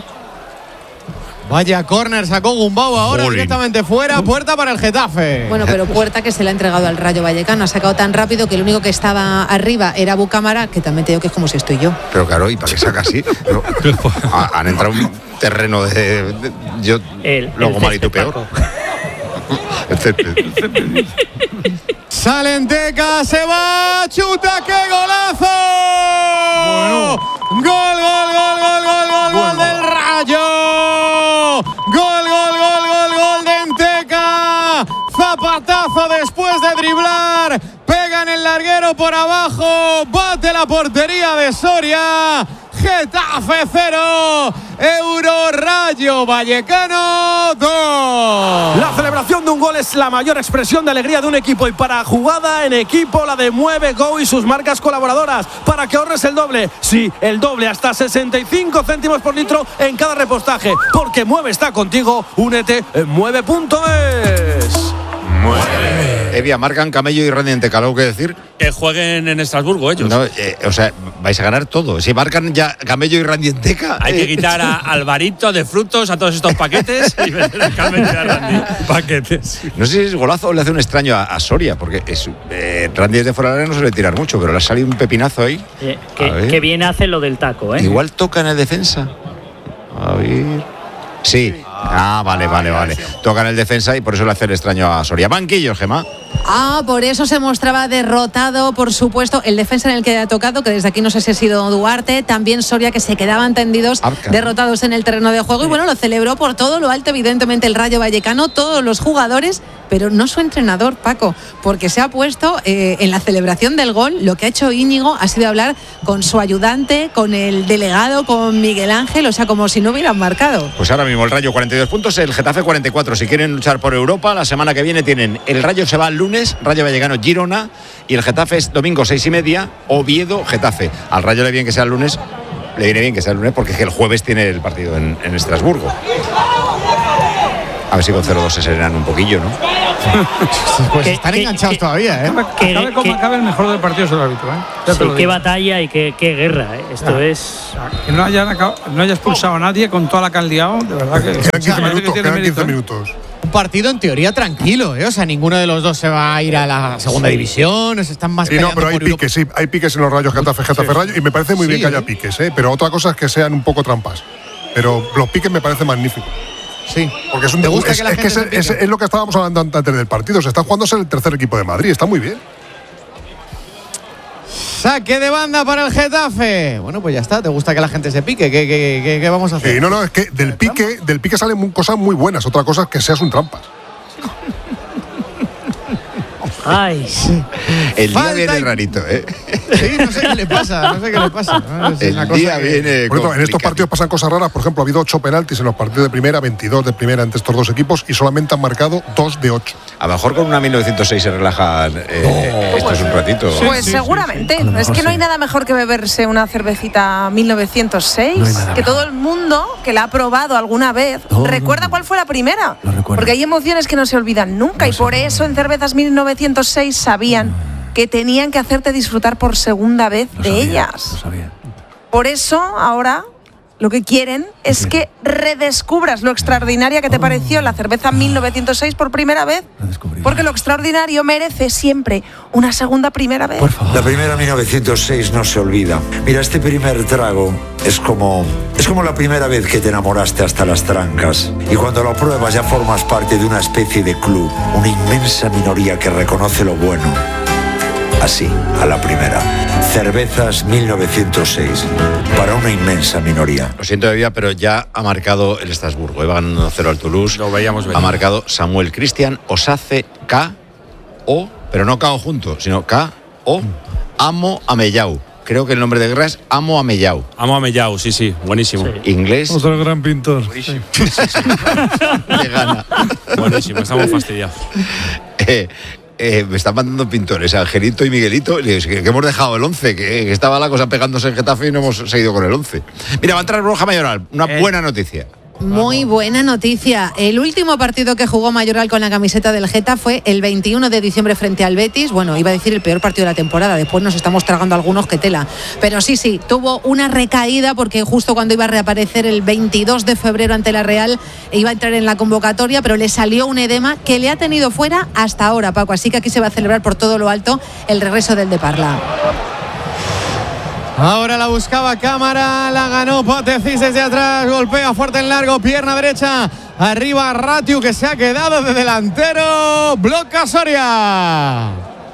Vaya córner, sacó Gumbau ahora directamente fuera, puerta para el Getafe. Bueno, pero puerta que se le ha entregado al Rayo Vallecano. Ha sacado tan rápido que el único que estaba arriba era Bucámara, que también te digo que es como si estoy yo. Pero claro, ¿y para qué saca así? Han entrado en un terreno de yo luego mal y tú peor. Sale Enteca, se va, chuta, ¡qué golazo! Gol del Rayo. Gol de Enteca. Zapatazo después de driblar. Pega en el larguero por abajo. Bate la portería de Soria. Getafe 0, Euro Rayo Vallecano 2. La celebración de un gol es la mayor expresión de alegría de un equipo, y para jugada en equipo la de Mueve Go y sus marcas colaboradoras, para que ahorres el doble. Sí, el doble, hasta 65 céntimos por litro en cada repostaje, porque Mueve está contigo. Únete en mueve.es. Evia, marcan Camello y Randy Enteca, ¿algo que decir? Que jueguen en Estrasburgo ellos. No, o sea, vais a ganar todo. Si marcan ya Camello y Randy Enteca. Hay que quitar a Alvarito de Frutos, a todos estos paquetes y meter a Camello y a Randy. Paquetes. No sé si es golazo o le hace un extraño a Soria, porque Randy desde fuera del área no suele tirar mucho, pero le ha salido un pepinazo ahí. Que bien hace lo del taco, Igual toca en el defensa. A ver. Sí. Vale. Toca en el defensa y por eso le hace el extraño a Soria. Banquillo, Gemma. Por eso se mostraba derrotado, por supuesto, el defensa en el que ha tocado, que desde aquí no sé si ha sido Duarte, también Soria, que se quedaban tendidos, derrotados en el terreno de juego. Y bueno, lo celebró por todo lo alto, evidentemente, el Rayo Vallecano, todos los jugadores, pero no su entrenador, Paco, porque se ha puesto en la celebración del gol, lo que ha hecho Íñigo ha sido hablar con su ayudante, con el delegado, con Miguel Ángel, o sea, como si no hubieran marcado. Pues ahora mismo el Rayo 42 puntos, el Getafe 44. Si quieren luchar por Europa, la semana que viene tienen el Rayo se va el lunes, Rayo Vallecano Girona, y el Getafe es domingo 6:30, Oviedo Getafe. Al Rayo le viene bien que sea el lunes, porque es que el jueves tiene el partido en Estrasburgo. A ver si con 0-2 se serenan un poquillo, ¿no? Pues están enganchados todavía, ¿eh? Acabe como acabe, el mejor del partido es el árbitro, ¿eh? Sí, qué batalla y qué guerra, ¿eh? Esto es... Que no haya expulsado a nadie con toda la que han liado, de verdad que... Quedan 15 minutos. Un partido en teoría tranquilo, ¿eh? O sea, ninguno de los dos se va a ir a la segunda división, se están más peleando. No, pero hay piques, sí, hay piques en los Rayos Getafe Rayo, y me parece muy bien que haya piques, ¿eh? Pero otra cosa es que sean un poco trampas. Pero los piques me parecen magníficos. Sí. Porque es lo que estábamos hablando antes del partido. Se está jugando a ser el tercer equipo de Madrid. Está muy bien. Saque de banda para el Getafe. Bueno, pues ya está. ¿Te gusta que la gente se pique? ¿Qué vamos a hacer? No, es que del pique salen cosas muy buenas. Otra cosa es que seas un trampas. Ay, sí. El día viene rarito, ¿eh? Sí, no sé qué le pasa. El día viene. En estos partidos pasan cosas raras. Por ejemplo, ha habido 8 penaltis en los partidos de primera, 22 de primera entre estos dos equipos y solamente han marcado 2 de 8. A lo mejor con una 1906 se relajan estos un ratito. Pues seguramente. Es que no hay nada mejor que beberse una cervecita 1906. Que todo el mundo que la ha probado alguna vez recuerda cuál fue la primera. Porque hay emociones que no se olvidan nunca. Y por eso en Cervezas 1906 sabían que tenían que hacerte disfrutar por segunda vez de ellas. Por eso ahora lo que quieren es que redescubras lo extraordinaria que te pareció la cerveza 1906 por primera vez, porque lo extraordinario merece siempre una segunda primera vez. La primera 1906 no se olvida. Mira, este primer trago es como la primera vez que te enamoraste hasta las trancas, y cuando lo pruebas ya formas parte de una especie de club, una inmensa minoría que reconoce lo bueno. Así, a la primera. Cervezas 1906. Para una inmensa minoría. Lo siento de vida, pero ya ha marcado el Estrasburgo. Iba ganando 1-0 al Toulouse. Lo veíamos venir. Ha marcado Samuel Cristian Osace K-O, pero no K-O junto, sino K-O Amo Amellau. Creo que el nombre de guerra es Amo Amellau. Amo Amellau, sí, buenísimo. Sí. Inglés. Otro gran pintor. Buenísimo. De gana. Buenísimo, estamos fastidiados. Me están mandando pintores, Angelito y Miguelito, que hemos dejado el 11, que estaba la cosa pegándose en Getafe y no hemos seguido con el 11. Mira, va a entrar Borja Mayoral, una buena noticia. Muy buena noticia. El último partido que jugó Mayoral con la camiseta del Getafe fue el 21 de diciembre frente al Betis. Bueno, iba a decir el peor partido de la temporada. Después nos estamos tragando algunos que tela. Pero sí, tuvo una recaída porque justo cuando iba a reaparecer el 22 de febrero ante la Real iba a entrar en la convocatoria, pero le salió un edema que le ha tenido fuera hasta ahora, Paco. Así que aquí se va a celebrar por todo lo alto el regreso del de Parla. Ahora la buscaba Cámara, la ganó Potecis desde atrás, golpea fuerte en largo, pierna derecha, arriba Ratiu que se ha quedado de delantero, bloca Soria.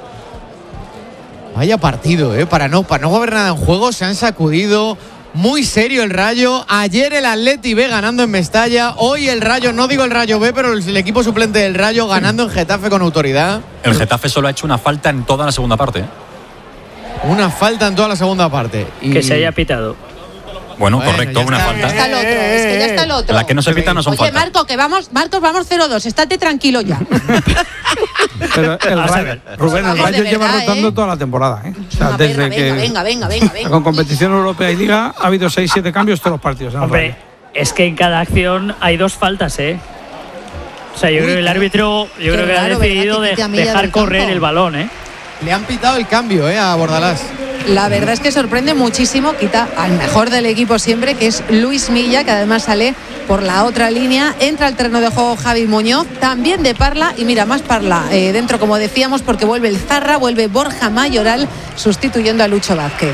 Vaya partido, para no haber nada en juego, se han sacudido. Muy serio el Rayo. Ayer el Atleti B ganando en Mestalla. Hoy el Rayo, no digo el Rayo B, pero el equipo suplente del Rayo ganando en Getafe con autoridad. El Getafe solo ha hecho una falta en toda la segunda parte. Una falta en toda la segunda parte. Que se haya pitado. Bueno, correcto, una falta. Ya está el otro, es que ya está el otro. Las que no se pitan no son faltas. Oye, Marcos, vamos 0-2, estate tranquilo ya. Pero Rubén, el Rayo lleva rotando toda la temporada, O sea, desde venga. Con competición europea y liga ha habido 6-7 cambios todos los partidos. Hombre, es que en cada acción hay 2 faltas, O sea, yo creo que el árbitro ha decidido dejar correr el balón, Le han pitado el cambio, a Bordalás. La verdad es que sorprende muchísimo, quita al mejor del equipo siempre, que es Luis Milla, que además sale por la otra línea. Entra al terreno de juego Javi Muñoz, también de Parla, y mira, más Parla dentro, como decíamos, porque vuelve el Zarra, vuelve Borja Mayoral, sustituyendo a Lucho Vázquez.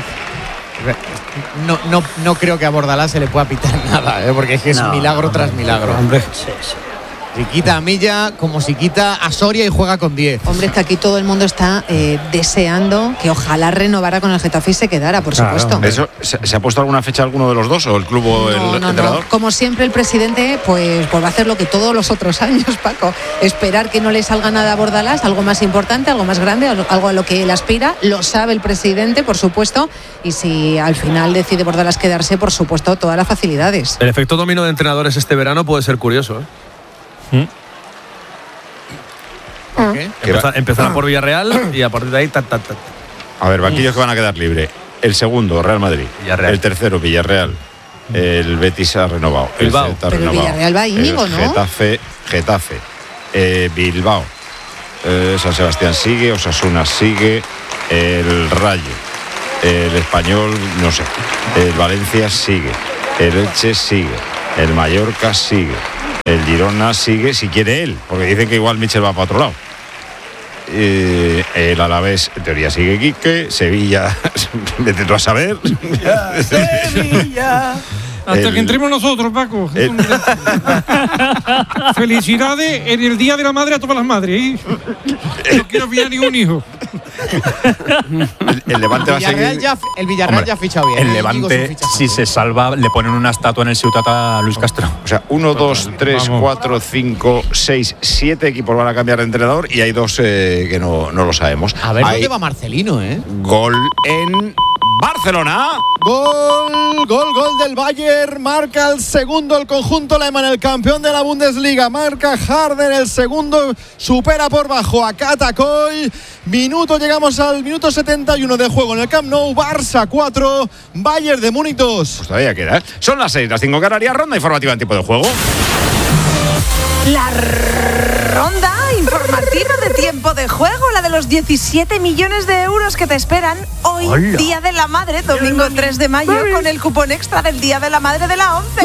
No creo que a Bordalás se le pueda pitar nada, porque es que es milagro tras milagro. Hombre. Si quita a Milla, como si quita a Soria y juega con 10. Hombre, es que aquí todo el mundo está deseando que ojalá renovara con el Getafe y se quedara, por supuesto. ¿Eso, ¿Se ha puesto alguna fecha alguno de los dos o el club o el entrenador? No. Como siempre el presidente pues va a hacer lo que todos los otros años, Paco. Esperar que no le salga nada a Bordalás, algo más importante, algo más grande, algo a lo que él aspira. Lo sabe el presidente, por supuesto. Y si al final decide Bordalás quedarse, por supuesto, todas las facilidades. El efecto dominó de entrenadores este verano puede ser curioso, ¿eh? Empezar por Villarreal y a partir de ahí A ver, banquillos que van a quedar libres. El segundo, Real Madrid. Villarreal. El tercero, Villarreal. El Betis ha renovado. Bilbao. El Celta ha Pero renovado. el Villarreal va Íñigo, ¿no? Getafe. Bilbao. San Sebastián sigue. Osasuna sigue. El Rayo. El Español, no sé. El Valencia sigue. El Elche sigue. El Mallorca sigue. El Girona sigue, si quiere él, porque dicen que igual Michel va para otro lado. El Alavés, en teoría, sigue Quique. Sevilla, vete tú a saber. Sevilla. Hasta que entremos nosotros, Paco. Felicidades en el Día de la Madre a todas las madres. No quiero pillar ningún hijo. El Levante va a seguir. El Villarreal ya ha fichado bien. El Levante, si se salva, le ponen una estatua en el Ciutat a Luis Castro. O sea, 1, 2, 3, 4, 5, 6, 7 equipos van a cambiar de entrenador y hay 2 que no lo sabemos. A ver dónde va Marcelino, ¿eh? Gol en Barcelona. Gol del Bayern. Marca el segundo el conjunto alemán, el campeón de la Bundesliga. Marca Harden el segundo. Supera por bajo a Katakol. Llegamos al minuto 71 de juego en el Camp Nou. Barça 4, Bayern de Múnich 2. Pues todavía queda, ¿eh? Son las 6, las 5 Canarias. Ronda informativa en tiempo de juego. La ronda informativa de tiempo de juego, la de los 17 millones de euros que te esperan hoy. ¡Hola! Día de la Madre, domingo 3 de mayo, con el cupón extra del Día de la Madre de la 11.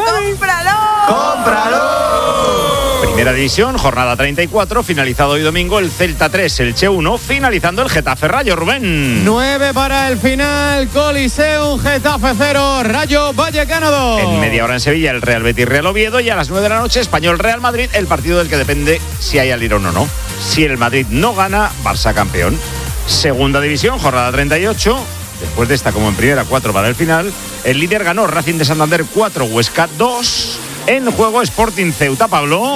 ¡Cómpralo! Primera división, jornada 34, finalizado hoy domingo el Celta 3, Elche 1, finalizando el Getafe Rayo. Rubén. 9 para el final, Coliseum, Getafe 0, Rayo Vallecano 2. En media hora en Sevilla el Real Betis Real Oviedo y a las 9 de la noche Español Real Madrid, el partido del que depende si hay alirón o no. Si el Madrid no gana, Barça campeón. Segunda división, jornada 38. Después de esta, como en primera, 4 para el final. El líder ganó Racing de Santander 4, Huesca 2. En juego Sporting Ceuta, Pablo.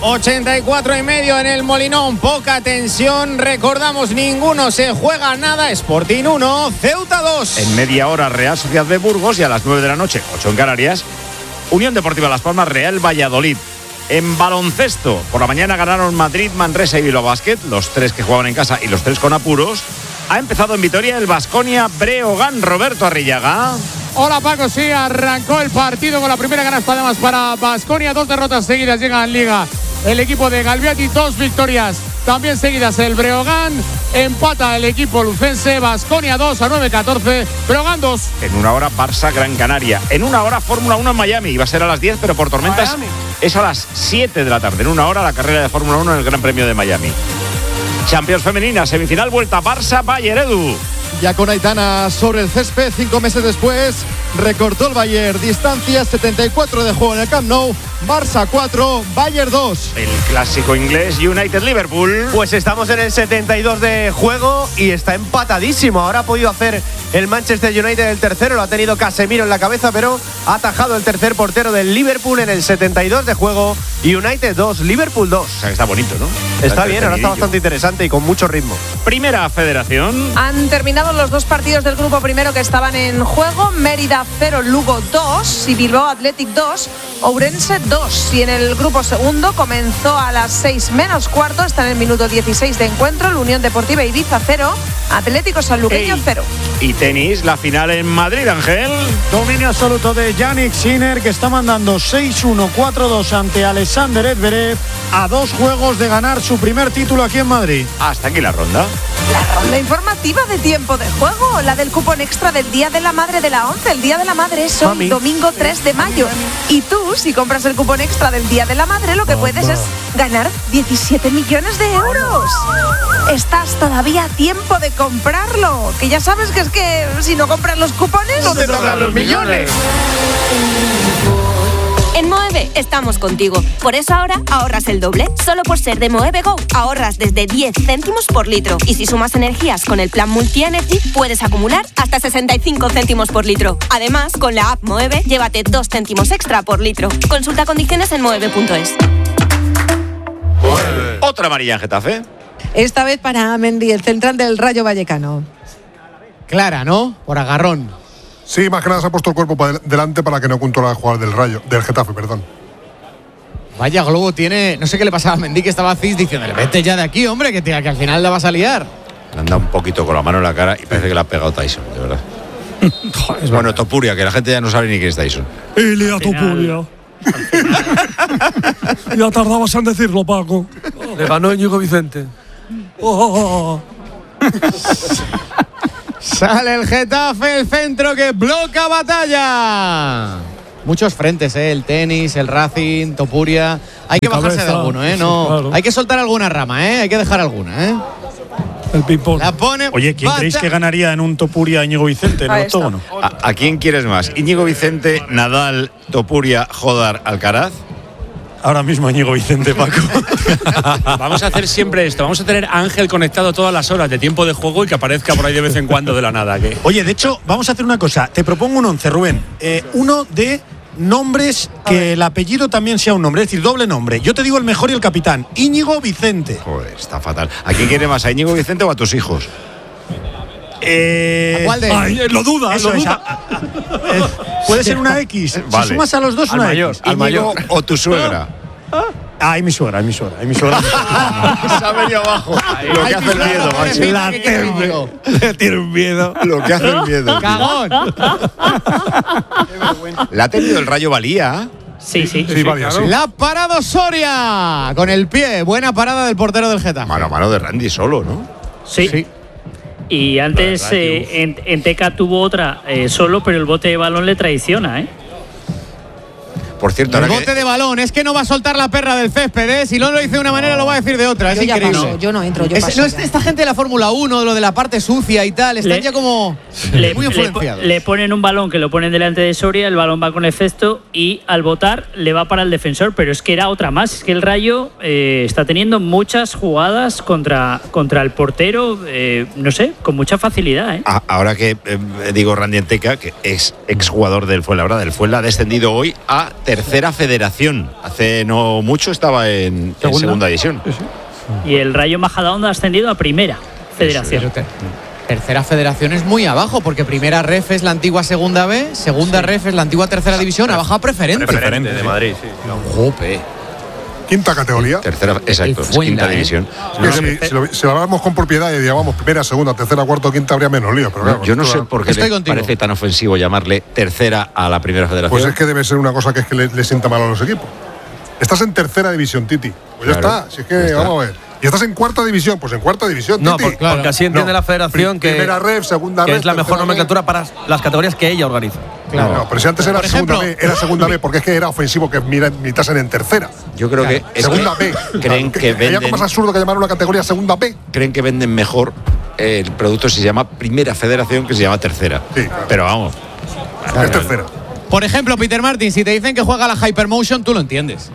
84,5 en el Molinón, poca tensión, recordamos, ninguno se juega nada. Sporting 1, Ceuta 2. En media hora Real Sociedad de Burgos y a las 9 de la noche, 8 en Canarias, Unión Deportiva Las Palmas, Real Valladolid. En baloncesto, por la mañana ganaron Madrid, Manresa y Bilbao Basket, los 3 que jugaban en casa y los 3 con apuros. Ha empezado en Vitoria el Baskonia Breogán. Roberto Arrillaga. Hola Paco, sí, arrancó el partido con la primera canasta además para Baskonia, 2 derrotas seguidas llegan en Liga. El equipo de Galviati, 2 victorias también seguidas el Breogán. Empata el equipo lucense, Baskonia 2 a 9-14, Breogán 2. En una hora Barça Gran Canaria. En una hora Fórmula 1 en Miami. Iba a ser a las 10, pero por tormentas Miami. Es a las 7 de la tarde. En una hora la carrera de Fórmula 1 en el Gran Premio de Miami. Champions femenina, semifinal, vuelta Barça-Bayern. Edu. Ya con Aitana sobre el césped, 5 meses después, recortó el Bayern. Distancia 74 de juego en el Camp Nou. Barça 4, Bayern 2. El clásico inglés United-Liverpool. Pues estamos en el 72 de juego y está empatadísimo. Ahora ha podido hacer el Manchester United el tercero. Lo ha tenido Casemiro en la cabeza, pero ha atajado el tercer portero del Liverpool en el 72 de juego. United 2, Liverpool 2. O sea que está bonito, ¿no? Está bien, ahora está bastante interesante y con mucho ritmo. Primera federación. Han terminado los 2 partidos del grupo primero que estaban en juego. Mérida 0, Lugo 2 y Bilbao Athletic 2, Ourense 2. Y en el grupo segundo comenzó a las 6:15, está en el minuto 16 de encuentro. La Unión Deportiva Ibiza 0, Atlético Sanluqueño 0. Y tenis, la final en Madrid, Ángel. Dominio absoluto de Yannick Sinner, que está mandando 6-1, 4-2 ante Alexander Zverev, a 2 juegos de ganar su primer título aquí en Madrid. Hasta aquí la ronda. La ronda informativa de tiempo de juego, la del cupón extra del Día de la Madre de la 11. El Día de la Madre es hoy, domingo 3 de mayo. Y tú, si compras el cupón extra del Día de la Madre, lo que puedes es ganar 17 millones de euros. Estás todavía a tiempo de comprarlo, que ya sabes que es que si no compras los cupones no te tocan los millones. En Moeve estamos contigo. Por eso ahora ahorras el doble. Solo por ser de Moeve Go ahorras desde 10 céntimos por litro. Y si sumas energías con el plan Multi-Energy, puedes acumular hasta 65 céntimos por litro. Además, con la app Moeve, llévate 2 céntimos extra por litro. Consulta condiciones en moeve.es. Otra amarilla en Getafe. Esta vez para Mendy, el central del Rayo Vallecano. Clara, ¿no? Por agarrón. Sí, más que nada se ha puesto el cuerpo delante para que no controla el jugador del Getafe, perdón. Vaya globo tiene. No sé qué le pasaba a Mendy, que estaba Cis diciéndole: vete ya de aquí, hombre, que al final la vas a liar. Le anda un poquito con la mano en la cara y parece que le ha pegado Tyson, de verdad. Bueno, Topuria, que la gente ya no sabe ni quién es Tyson. Ilia Topuria. Ya tardabas en decirlo, Paco. Le ganó Íñigo Vicente. Sale el Getafe, el centro que bloca batalla. Muchos frentes, el tenis, el Racing, Topuria. Hay que bajarse de alguno, no. Claro. Hay que soltar alguna rama, hay que dejar alguna, El ping-pong. La pone. Oye, ¿quién creéis que ganaría en un Topuria Íñigo Vicente en el octógono? ¿A quién quieres más? ¿Íñigo Vicente, Nadal, Topuria, Jodar, Alcaraz? Ahora mismo Íñigo Vicente, Paco. Vamos a hacer siempre esto. Vamos a tener a Ángel conectado todas las horas de tiempo de juego y que aparezca por ahí de vez en cuando de la nada. Oye, de hecho, vamos a hacer una cosa. Te propongo un 11, Rubén. Uno de nombres que el apellido también sea un nombre, es decir, doble nombre. Yo te digo el mejor y el capitán. Íñigo Vicente. Joder, está fatal. ¿A quién quiere más? ¿A Íñigo Vicente o a tus hijos? ¿A cuál de? Ay, lo duda. Puede ser una X. Vale. Si sumas a los dos, una X. ¿Al mayor o tu suegra? Ay, mi suegra. Se ha venido abajo. Lo que hace el miedo, macho. Tiene un miedo. Lo que hace el miedo. ¡Cagón! ¿La ha tenido el Rayo Valía? Sí, valía, claro. La ha parado Soria con el pie. Buena parada del portero del Getafe. Mano a mano de Randy solo, ¿no? Sí. Y antes en Teca tuvo otra solo, pero el bote de balón le traiciona, Por cierto, el bote de balón, es que no va a soltar la perra del césped, si no lo dice de una manera lo va a decir de otra, es increíble. Paso, yo no entro, yo paso. No, esta gente de la Fórmula 1, lo de la parte sucia y tal, están ya como muy influenciados. Le ponen un balón que lo ponen delante de Soria, el balón va con efecto y al botar le va para el defensor, pero es que era otra más, es que el Rayo está teniendo muchas jugadas contra el portero, no sé, con mucha facilidad. Ahora que digo Randy Enteca, que es exjugador del Fuenlabrada, el Fuenla ha descendido hoy a tercera federación. Hace no mucho estaba en segunda división. Y el Rayo Majadahonda ha ascendido a primera federación. Tercera federación es muy abajo, porque primera ref es la antigua segunda B, segunda ref es la antigua tercera división, ha bajado preferente. Preferente de Madrid, sí. Jope. Quinta categoría. Tercera, exacto, quinta división. Si lo hablamos con propiedad y digamos primera, segunda, tercera, cuarta, quinta, habría menos lío. Pero claro, yo no sé por qué le parece tan ofensivo llamarle tercera a la primera federación. Pues es que debe ser una cosa que es que le sienta mal a los equipos. Estás en tercera división, Titi. Pues ya está. Si es que vamos a ver. Y estás en cuarta división, pues en cuarta división, Titi. No, porque así entiende la federación que primera ref, segunda que ref, es la mejor nomenclatura para las categorías que ella organiza. Claro. No, pero si antes era segunda B, era segunda B, porque es que era ofensivo que militasen en tercera. Yo creo que segunda B. Creen que venden. Sería más absurdo que llamar una categoría segunda B. Creen que venden mejor el producto si se llama primera federación que se llama tercera. Sí, claro. Pero vamos. Es tercera. Por ejemplo, Peter Martin, si te dicen que juega la Hypermotion, tú lo entiendes.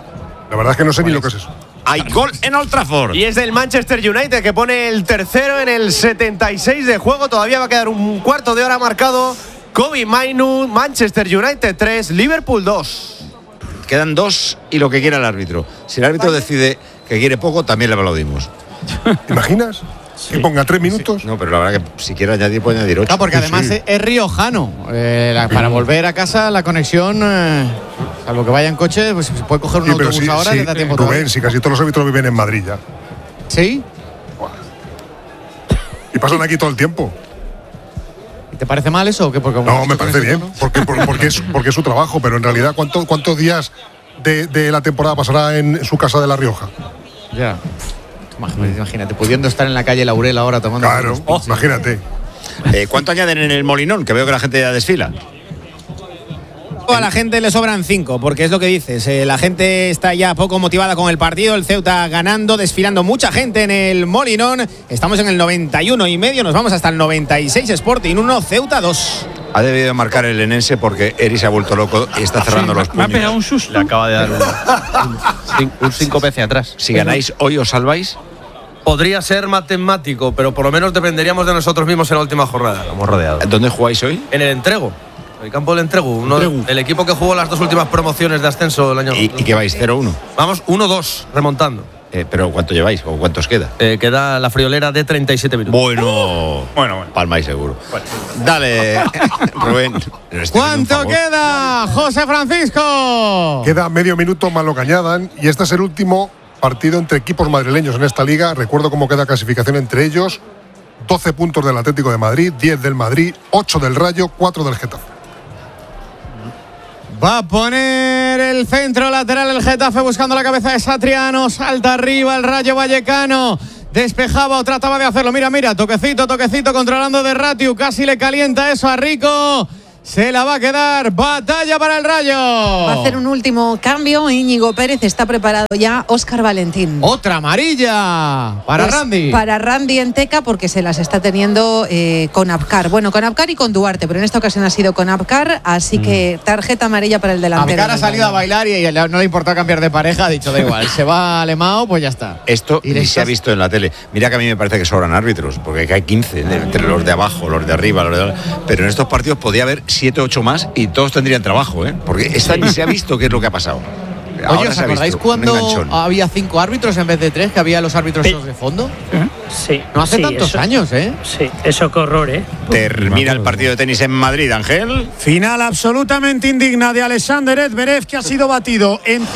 La verdad es que no sé ni lo que es eso. Hay gol en Old Trafford. Y es del Manchester United, que pone el tercero en el 76 de juego. Todavía va a quedar un cuarto de hora marcado. Kobe Mainu, Manchester United 3, Liverpool 2. Quedan 2 y lo que quiera el árbitro. Si el árbitro decide que quiere poco, también le aplaudimos. ¿Te imaginas? Que ponga 3 minutos. Sí. No, pero la verdad que si quiere añadir, puede añadir 8. Claro, porque además es riojano. Para volver a casa, la conexión, salvo que vaya en coche, pues se puede coger un autobús ahora, te da tiempo. Rubén, si casi todos los árbitros viven en Madrid ya. ¿Sí? Y pasan aquí todo el tiempo. ¿Te parece mal eso? No, me parece bien, porque es su trabajo, pero en realidad, ¿cuántos días de la temporada pasará en su casa de La Rioja? Ya. Imagínate, pudiendo estar en la calle Laurel ahora tomando. Claro, imagínate. ¿Cuánto añaden en el Molinón? Que veo que la gente ya desfila. A la gente le sobran 5, porque es lo que dices. La gente está ya poco motivada con el partido. El Ceuta ganando, desfilando mucha gente en el Molinón. Estamos en el 91 y medio, nos vamos hasta el 96. Sporting 1, Ceuta 2. Ha debido marcar el Enense porque Eri se ha vuelto loco y está cerrando los puños. Me ha pegado un susto. Le acaba de dar un 5 veces atrás. Si ganáis hoy, ¿os salváis? Podría ser matemático, pero por lo menos dependeríamos de nosotros mismos en la última jornada. Estamos rodeados. ¿Dónde jugáis hoy? En el Entrego. El campo del Entrego. El equipo que jugó las 2 últimas promociones de ascenso el año. ¿Y qué vais? ¿0-1? Vamos 1-2, remontando. ¿Pero cuánto lleváis o cuánto os queda? Queda la friolera de 37 minutos. Bueno. Palmáis seguro. Bueno. Dale, Rubén. ¿Cuánto queda, José Francisco? Queda medio minuto más lo que añadan y este es el último partido entre equipos madrileños en esta liga. Recuerdo cómo queda clasificación entre ellos: 12 puntos del Atlético de Madrid, 10 del Madrid, 8 del Rayo, 4 del Getafe. Va a poner el centro lateral el Getafe buscando la cabeza de Satriano. Salta arriba el Rayo Vallecano. Despejaba o trataba de hacerlo. Mira, toquecito, controlando de Ratiu. Casi le calienta eso a Rico. Se la va a quedar. Batalla para el Rayo. Va a hacer un último cambio. Íñigo Pérez está preparado ya. Óscar Valentín. Otra amarilla para Randy. Para Randy Enteca, porque se las está teniendo con Abkar. Bueno, con Abkar y con Duarte, pero en esta ocasión ha sido con Abkar. Así que tarjeta amarilla para el delantero. Abkar ha salido a bailar y no le importa cambiar de pareja. Ha dicho, da igual, se va a Lemao, pues ya está. Esto ni se ha visto en la tele. Mira que a mí me parece que sobran árbitros, porque hay 15 entre los de abajo, los de arriba, los de... Pero en estos partidos podía haber 7 o 8 más y todos tendrían trabajo, porque esta ni se ha visto qué es lo que ha pasado. Oye, ¿os acordáis cuando había 5 árbitros en vez de 3, que había los árbitros de fondo? Sí. No hace tantos años, Sí, eso qué horror, Termina el partido de tenis en Madrid, Ángel. Final absolutamente indigna de Alexander Zverev, que ha sido batido en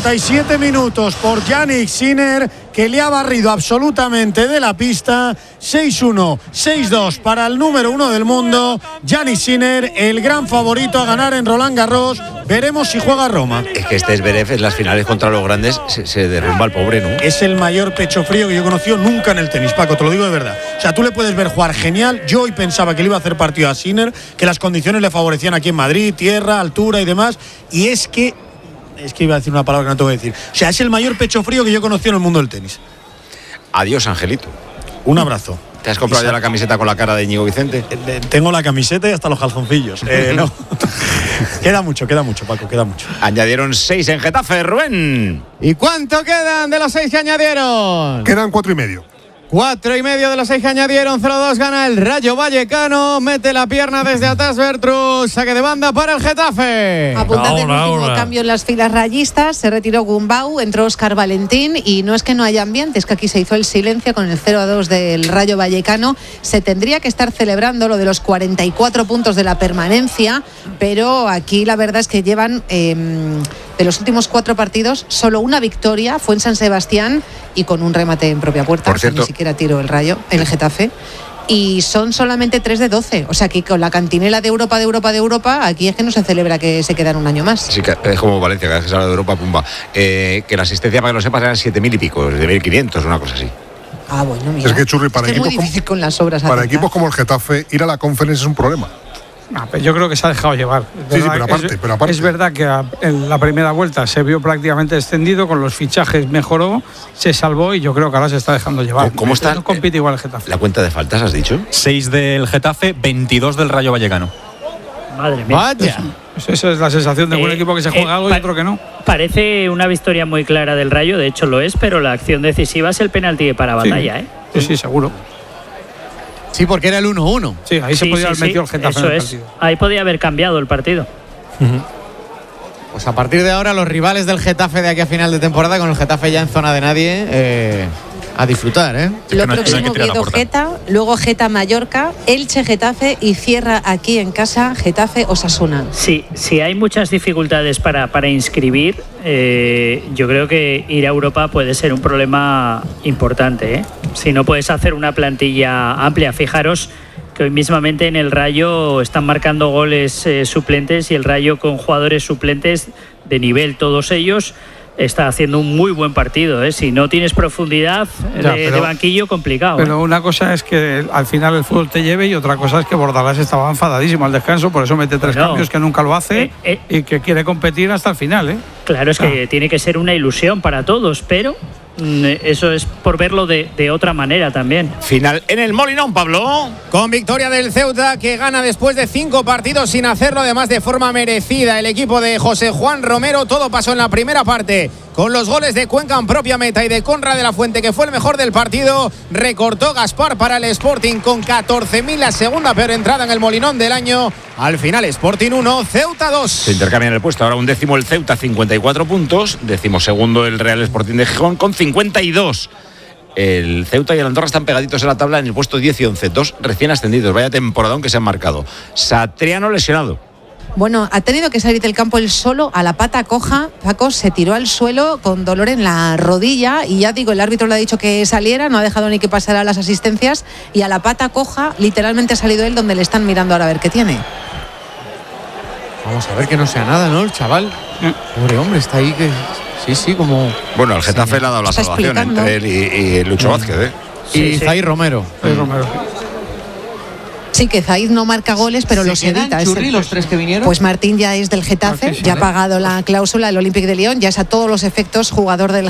57 minutos por Jannik Sinner, que le ha barrido absolutamente de la pista. 6-1, 6-2 para el número 1 del mundo. Jannik Sinner, el gran favorito a ganar en Roland Garros. Veremos si juega a Roma. Es que este Zverev en las finales contra los grandes se derrumba el pobre, ¿no? Es el mayor pecho frío que yo he conocido nunca en el tenis, Paco, te lo digo de verdad. O sea, tú le puedes ver jugar genial. Yo hoy pensaba que le iba a hacer partido a Sinner, que las condiciones le favorecían aquí en Madrid, tierra, altura y demás. Y es que iba a decir una palabra que no te voy a decir. O sea, es el mayor pecho frío que yo he conocido en el mundo del tenis. Adiós, Angelito. Un abrazo. ¿Te has comprado ya la camiseta con la cara de Íñigo Vicente? Tengo la camiseta y hasta los calzoncillos. No. Queda mucho, Paco, queda mucho. Añadieron 6 en Getafe, Rubén. ¿Y cuánto quedan de los 6 que añadieron? Quedan 4,5. 4,5 de los 6 que añadieron. 0-2 gana el Rayo Vallecano. Mete la pierna desde atrás Bertrus. Saque de banda para el Getafe. Apuntad el último cambio en las filas rayistas. Se retiró Gumbau, entró Óscar Valentín. Y no es que no haya ambiente, es que aquí se hizo el silencio con el 0-2 del Rayo Vallecano. Se tendría que estar celebrando lo de los 44 puntos de la permanencia, pero aquí la verdad es que llevan de los últimos 4 partidos solo una victoria. Fue en San Sebastián y con un remate en propia puerta. Por cierto, ni siquiera tiró el Rayo, el Getafe. Y son solamente 3 de 12. O sea que con la cantinela de Europa, aquí es que no se celebra que se quedan un año más. Sí, que es como Valencia, cada vez que se habla de Europa, pumba. Que la asistencia, para que lo sepas, eran 7.000 y pico, de 1.500, una cosa así. Ah, bueno, mira. Es que, Churri, para, es muy difícil con las obras. Para equipos como el Getafe, ir a la Conference es un problema. Pero yo creo que se ha dejado llevar. Sí, pero aparte. Es verdad que en la primera vuelta se vio prácticamente extendido, con los fichajes mejoró, se salvó y yo creo que ahora se está dejando llevar. ¿Cómo está? No compite igual el Getafe. ¿La cuenta de faltas has dicho? 6 del Getafe, 22 del Rayo Vallecano. Madre mía. Vaya. Esa es la sensación de un equipo que se juega algo y otro que no. Parece una victoria muy clara del Rayo, de hecho lo es, pero la acción decisiva es el penalti para Batalla, Sí, seguro. Sí, porque era el 1-1. Sí, ahí se podía haber metido el Getafe en el partido. Ahí podía haber cambiado el partido. Pues a partir de ahora los rivales del Getafe de aquí a final de temporada, con el Getafe ya en zona de nadie, a disfrutar, Lo próximo Oviedo Geta, luego Geta Mallorca, Elche Getafe y cierra aquí en casa Getafe Osasuna. Sí, hay muchas dificultades para inscribir. Yo creo que ir a Europa puede ser un problema importante, Si no puedes hacer una plantilla amplia. Fijaros que hoy mismamente en el Rayo están marcando goles suplentes y el Rayo con jugadores suplentes de nivel, todos ellos, está haciendo un muy buen partido. Si no tienes profundidad de banquillo, complicado. Pero una cosa es que al final el fútbol te lleve y otra cosa es que Bordalás estaba enfadadísimo al descanso, por eso mete 3 cambios, que nunca lo hace y que quiere competir hasta el final. Claro, es que tiene que ser una ilusión para todos, pero Eso es por verlo de otra manera también. Final en el Molinón, Pablo. Con victoria del Ceuta, que gana después de 5 partidos sin hacerlo, además de forma merecida. El equipo de José Juan Romero, todo pasó en la primera parte con los goles de Cuenca en propia meta y de Conrad de la Fuente, que fue el mejor del partido. Recortó Gaspar para el Sporting con 14.000, la segunda peor entrada en el Molinón del año. Al final, Sporting 1, Ceuta 2. Se intercambian el puesto. Ahora 11º el Ceuta, 54 puntos. 12º el Real Sporting de Gijón con 52. El Ceuta y el Andorra están pegaditos en la tabla en el puesto 10 y 11. 2 recién ascendidos. Vaya temporadón que se han marcado. Satriano lesionado. Bueno, ha tenido que salir del campo él solo a la pata coja. Paco se tiró al suelo con dolor en la rodilla y ya digo, el árbitro le ha dicho que saliera, no ha dejado ni que pasara las asistencias y a la pata coja literalmente ha salido él donde le están mirando ahora a ver qué tiene. Vamos a ver que no sea nada, ¿no? El chaval. Pobre hombre, está ahí que... Sí, como... Bueno, el Getafe le ha dado la salvación entre él y Lucho Vázquez, ¿eh? Y Zaid Romero. Sí, que Zaid no marca goles, pero los evita. Churri, los 3 que vinieron? Pues Martín ya es del Getafe, ya ha pagado la cláusula, el Olympique de Lyon, ya es a todos los efectos jugador del